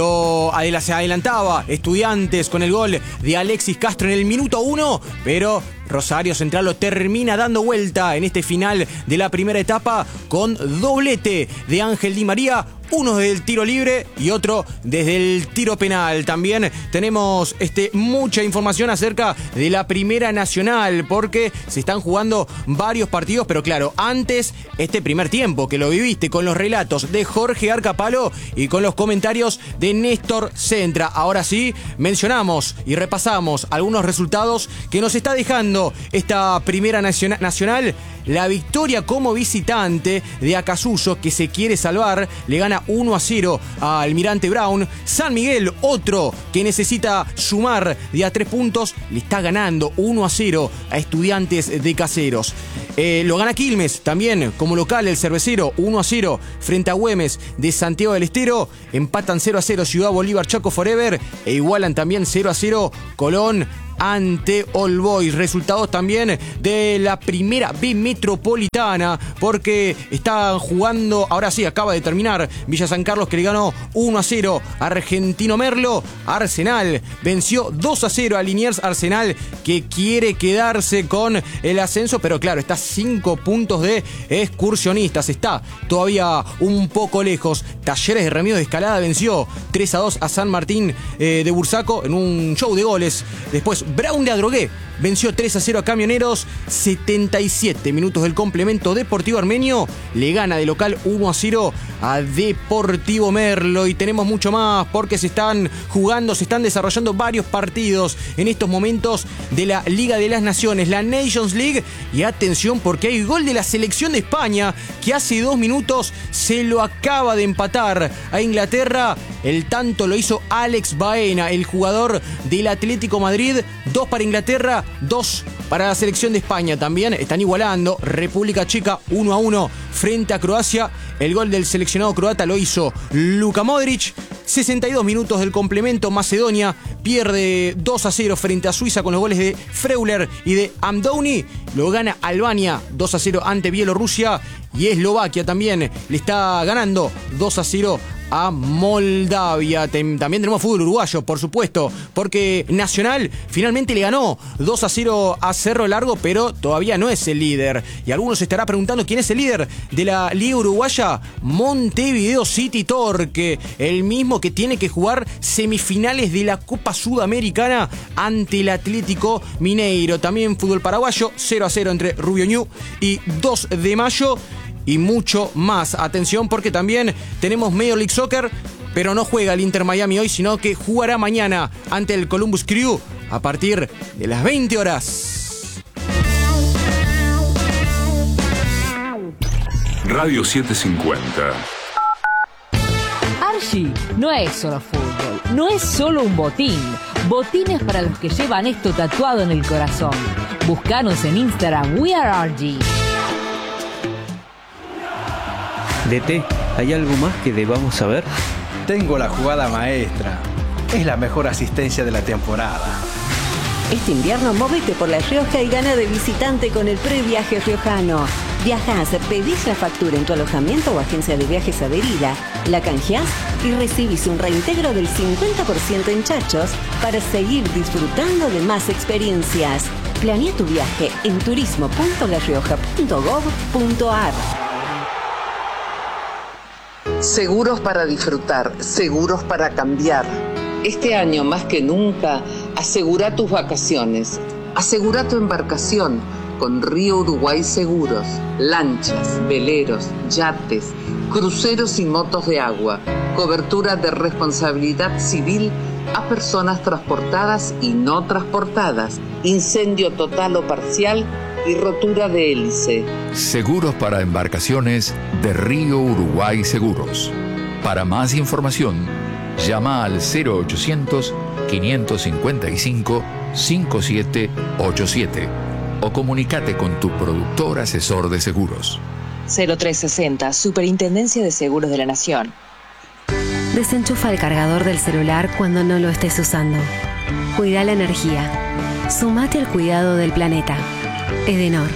[SPEAKER 4] Lo se adelantaba Estudiantes con el gol de Alexis Castro en el minuto uno, pero Rosario Central lo termina dando vuelta en este final de la primera etapa con doblete de Ángel Di María. Uno desde el tiro libre y otro desde el tiro penal. También tenemos este, mucha información acerca de la Primera Nacional, porque se están jugando varios partidos, pero claro, antes este primer tiempo que lo viviste con los relatos de Jorge Arcapalo y con los comentarios de Néstor Centra. Ahora sí, mencionamos y repasamos algunos resultados que nos está dejando esta Primera Nacional. La victoria como visitante de Acasuso, que se quiere salvar, le gana uno a cero a Almirante Brown. San Miguel, otro que necesita sumar de a tres puntos, le está ganando uno a cero a Estudiantes de Caseros. Eh, lo gana Quilmes, también como local el Cervecero, uno a cero frente a Güemes de Santiago del Estero. Empatan cero a cero Ciudad Bolívar, Chaco Forever, e igualan también cero a cero Colón ante All Boys. Resultados también de la primera B metropolitana, porque están jugando, ahora sí, acaba de terminar Villa San Carlos, que le ganó uno a cero a Argentino Merlo. Arsenal venció dos a cero a Liniers Arsenal, que quiere quedarse con el ascenso, pero claro, está a cinco puntos de Excursionistas, está todavía un poco lejos. Talleres de Remedios de Escalada venció tres a dos a San Martín eh, de Bursaco en un show de goles. Después Brown de Adrogué venció tres a cero a Camioneros. setenta y siete minutos del complemento. Deportivo Armenio le gana de local uno a cero a Deportivo Merlo. Y tenemos mucho más, porque se están jugando, se están desarrollando varios partidos en estos momentos de la Liga de las Naciones, la Nations League. Y atención, porque hay gol de la selección de España, que hace dos minutos se lo acaba de empatar a Inglaterra. El tanto lo hizo Alex Baena, el jugador del Atlético Madrid. Dos para Inglaterra, dos para la selección de España. También están igualando. República Checa uno a uno frente a Croacia. El gol del seleccionado croata lo hizo Luka Modric. sesenta y dos minutos del complemento. Macedonia pierde dos a cero frente a Suiza con los goles de Freuler y de Amdouni. Lo gana Albania dos a cero ante Bielorrusia. Y Eslovaquia también le está ganando dos a cero a Moldavia. También tenemos fútbol uruguayo, por supuesto, porque Nacional finalmente le ganó dos a cero a Cerro Largo, pero todavía no es el líder. Y algunos se estará preguntando quién es el líder de la Liga Uruguaya. Montevideo City Torque, el mismo que tiene que jugar semifinales de la Copa Sudamericana ante el Atlético Mineiro. También fútbol paraguayo, cero a cero entre Rubio Ñu y dos de mayo. Y mucho más. Atención, porque también tenemos Major League Soccer, pero no juega el Inter Miami hoy, sino que jugará mañana ante el Columbus Crew a partir de las veinte horas.
[SPEAKER 6] Radio setecientos cincuenta.
[SPEAKER 3] Archie no es solo fútbol, no es solo un botín. Botines para los que llevan esto tatuado en el corazón. Búscanos en Instagram, We Are Archie.
[SPEAKER 7] D T, ¿hay algo más que debamos saber?
[SPEAKER 8] Tengo la jugada maestra. Es la mejor asistencia de la temporada.
[SPEAKER 9] Este invierno móvete por La Rioja y gana de visitante con el previaje riojano. Viajás, pedís la factura en tu alojamiento o agencia de viajes adherida, la canjeás y recibís un reintegro del cincuenta por ciento en chachos para seguir disfrutando de más experiencias. Planea tu viaje en turismo punto la rioja punto gob punto ar.
[SPEAKER 10] Seguros para disfrutar, seguros para cambiar. Este año más que nunca, asegura tus vacaciones. Asegura tu embarcación con Río Uruguay Seguros. Lanchas, veleros, yates, cruceros y motos de agua. Cobertura de responsabilidad civil a personas transportadas y no transportadas. Incendio total o parcial y rotura de hélice.
[SPEAKER 6] Seguros para embarcaciones de Río Uruguay Seguros. Para más información, llama al cero ochocientos, quinientos cincuenta y cinco, cincuenta y siete ochenta y siete o comunícate con tu productor asesor de seguros.
[SPEAKER 11] cero tres sesenta, Superintendencia de Seguros de la Nación.
[SPEAKER 12] Desenchufa el cargador del celular cuando no lo estés usando. Cuida la energía. Sumate al cuidado del planeta. Edenor.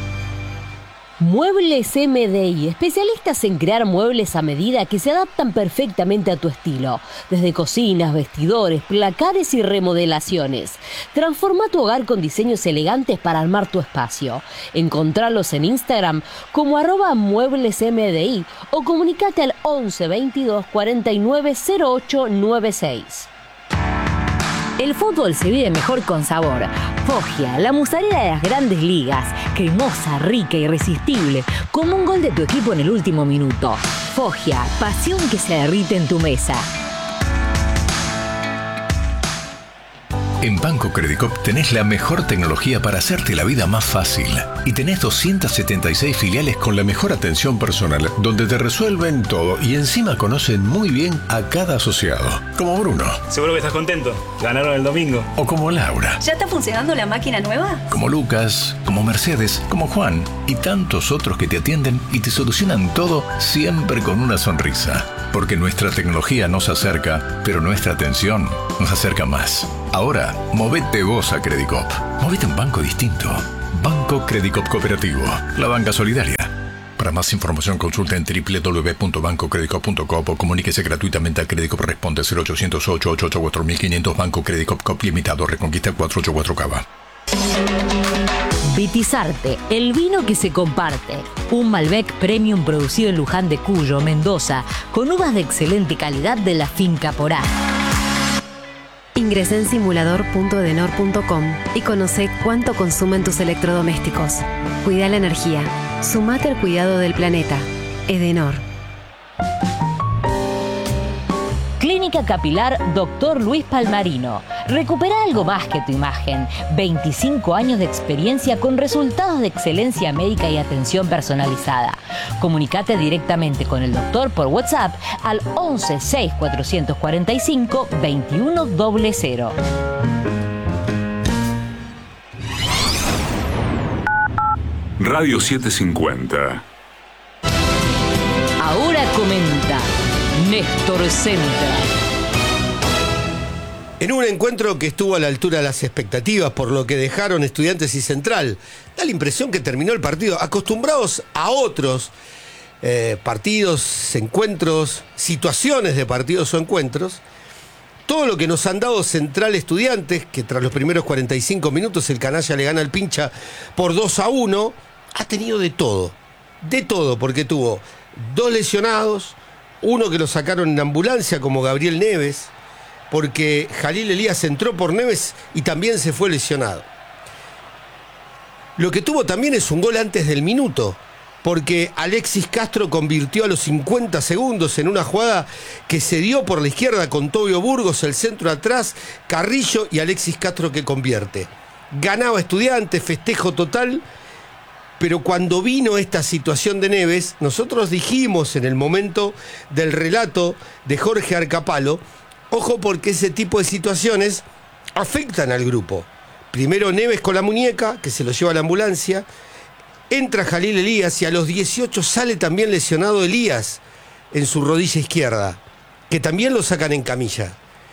[SPEAKER 13] Muebles M D I, especialistas en crear muebles a medida que se adaptan perfectamente a tu estilo. Desde cocinas, vestidores, placares y remodelaciones. Transforma tu hogar con diseños elegantes para armar tu espacio. Encontralos en Instagram como arroba muebles M D I o comunicate al once veintidós cuarenta y nueve cero ocho noventa y seis.
[SPEAKER 3] El fútbol se vive mejor con sabor. Foggia, la mozzarella de las grandes ligas. Cremosa, rica, irresistible. Como un gol de tu equipo en el último minuto. Foggia, pasión que se derrite en tu mesa.
[SPEAKER 14] En Banco Credicop tenés la mejor tecnología para hacerte la vida más fácil. Y tenés doscientas setenta y seis filiales con la mejor atención personal, donde te resuelven todo y encima conocen muy bien a cada asociado. Como Bruno.
[SPEAKER 15] Seguro que estás contento. Ganaron el domingo.
[SPEAKER 14] O como Laura.
[SPEAKER 16] ¿Ya está funcionando la máquina nueva?
[SPEAKER 14] Como Lucas, como Mercedes, como Juan y tantos otros que te atienden y te solucionan todo siempre con una sonrisa. Porque nuestra tecnología nos acerca, pero nuestra atención nos acerca más. Ahora, movete vos a Credicop. Movete a un banco distinto. Banco Credicop Cooperativo. La banca solidaria. Para más información consulta en doble u doble u doble u punto banco credicop punto com o comuníquese gratuitamente a Credicop. Responde cero ochocientos ocho, ochocientos ochenta y cuatro mil quinientos. Banco Credicop Cop Limitado. Reconquista cuatrocientos ochenta y cuatro Cava.
[SPEAKER 3] Vitizarte, el vino que se comparte. Un Malbec Premium producido en Luján de Cuyo, Mendoza, con uvas de excelente calidad de la finca Porá.
[SPEAKER 12] Ingresa en simulador punto edenor punto com y conoce cuánto consumen tus electrodomésticos. Cuida la energía. Sumate al cuidado del planeta. Edenor.
[SPEAKER 3] Clínica Capilar Doctor Luis Palmarino. Recupera algo más que tu imagen. veinticinco años de experiencia con resultados de excelencia médica y atención personalizada. Comunicate directamente con el doctor por WhatsApp al once seis cuatrocientos cuarenta y cinco veintiuno cero cero.
[SPEAKER 17] Radio setecientos cincuenta.
[SPEAKER 3] Ahora comenta Néstor Centra.
[SPEAKER 1] En un encuentro que estuvo a la altura de las expectativas por lo que dejaron Estudiantes y Central, da la impresión que terminó el partido. Acostumbrados a otros eh, partidos, encuentros, situaciones de partidos o encuentros, todo lo que nos han dado Central Estudiantes, que tras los primeros cuarenta y cinco minutos el canalla le gana al Pincha por dos a uno, ha tenido de todo. De todo, porque tuvo dos lesionados, uno que lo sacaron en ambulancia como Gabriel Neves, porque Jalil Elías entró por Neves y también se fue lesionado. Lo que tuvo también es un gol antes del minuto, porque Alexis Castro convirtió a los cincuenta segundos en una jugada que se dio por la izquierda con Tobio Burgos, el centro atrás, Carrillo y Alexis Castro que convierte. Ganaba Estudiantes, festejo total, pero cuando vino esta situación de Neves, nosotros dijimos en el momento del relato de Jorge Arcapalo, ojo porque ese tipo de situaciones afectan al grupo. Primero Neves con la muñeca, que se lo lleva a la ambulancia, entra Jalil Elías y a los dieciocho sale también lesionado Elías en su rodilla izquierda, que también lo sacan en camilla.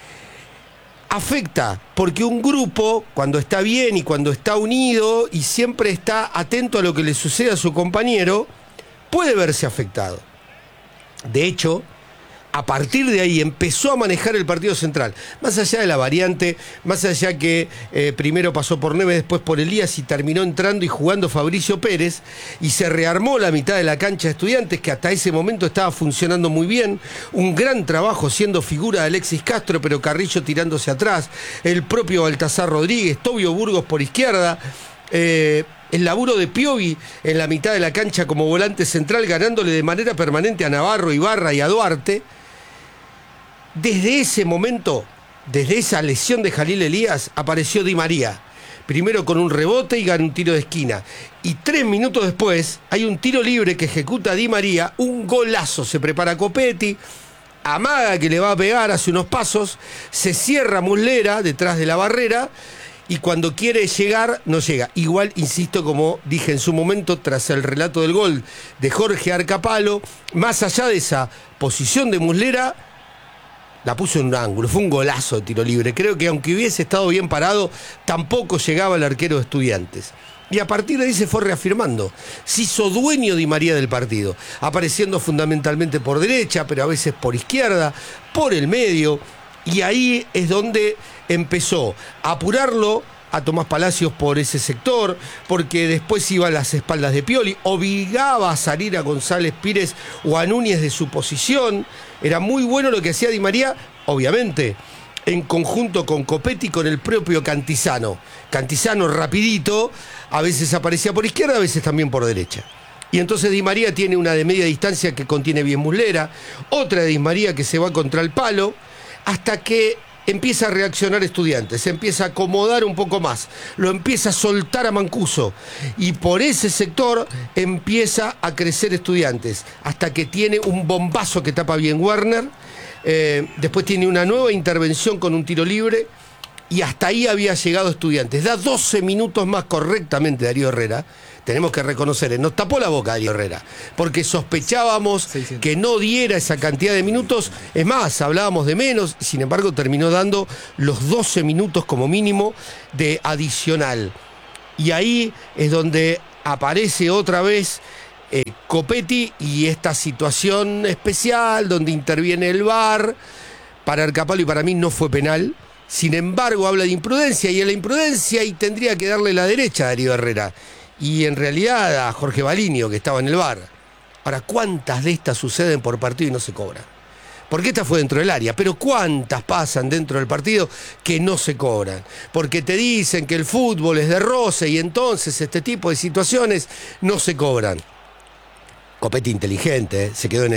[SPEAKER 1] Afecta, porque un grupo, cuando está bien y cuando está unido y siempre está atento a lo que le sucede a su compañero, puede verse afectado. De hecho, a partir de ahí empezó a manejar el partido Central, más allá de la variante, más allá que eh, primero pasó por Neves, después por Elías y terminó entrando y jugando Fabricio Pérez, y se rearmó la mitad de la cancha de Estudiantes, que hasta ese momento estaba funcionando muy bien, un gran trabajo siendo figura de Alexis Castro, pero Carrillo tirándose atrás, el propio Baltasar Rodríguez, Tobio Burgos por izquierda, eh, el laburo de Piovi en la mitad de la cancha como volante central, ganándole de manera permanente a Navarro, Ibarra y a Duarte. Desde ese momento, desde esa lesión de Jalil Elías, apareció Di María. Primero con un rebote y gana un tiro de esquina. Y tres minutos después, hay un tiro libre que ejecuta Di María, un golazo. Se prepara Copetti, amaga que le va a pegar, hace unos pasos, se cierra Muslera detrás de la barrera y cuando quiere llegar, no llega. Igual, insisto, como dije en su momento, tras el relato del gol de Jorge Arcapalo, más allá de esa posición de Muslera, la puso en un ángulo, fue un golazo de tiro libre. Creo que aunque hubiese estado bien parado, tampoco llegaba el arquero de Estudiantes. Y a partir de ahí se fue reafirmando. Se hizo dueño Di María del partido, apareciendo fundamentalmente por derecha, pero a veces por izquierda, por el medio. Y ahí es donde empezó a apurarlo a Tomás Palacios por ese sector, porque después iba a las espaldas de Pioli, obligaba a salir a González Pires o a Núñez de su posición. Era muy bueno lo que hacía Di María, obviamente, en conjunto con Copetti y con el propio Cantizano. Cantizano rapidito, a veces aparecía por izquierda, a veces también por derecha. Y entonces Di María tiene una de media distancia que contiene bien Muslera, otra de Di María que se va contra el palo, hasta que empieza a reaccionar Estudiantes, se empieza a acomodar un poco más, lo empieza a soltar a Mancuso y por ese sector empieza a crecer Estudiantes, hasta que tiene un bombazo que tapa bien Werner, eh, después tiene una nueva intervención con un tiro libre y hasta ahí había llegado Estudiantes. Da doce minutos más correctamente Darío Herrera. Tenemos que reconocer, nos tapó la boca Darío Herrera, porque sospechábamos sí, sí. que no diera esa cantidad de minutos. Es más, hablábamos de menos, sin embargo terminó dando los doce minutos como mínimo de adicional. Y ahí es donde aparece otra vez eh, Copetti y esta situación especial donde interviene el V A R. Para Arcapalo y para mí no fue penal. Sin embargo, habla de imprudencia y en la imprudencia y tendría que darle la derecha a Darío Herrera. Y en realidad a Jorge Balinio, que estaba en el V A R. Ahora, ¿cuántas de estas suceden por partido y no se cobran? Porque esta fue dentro del área, pero ¿cuántas pasan dentro del partido que no se cobran? Porque te dicen que el fútbol es de roce y entonces este tipo de situaciones no se cobran. Copetti inteligente, ¿eh? Se quedó en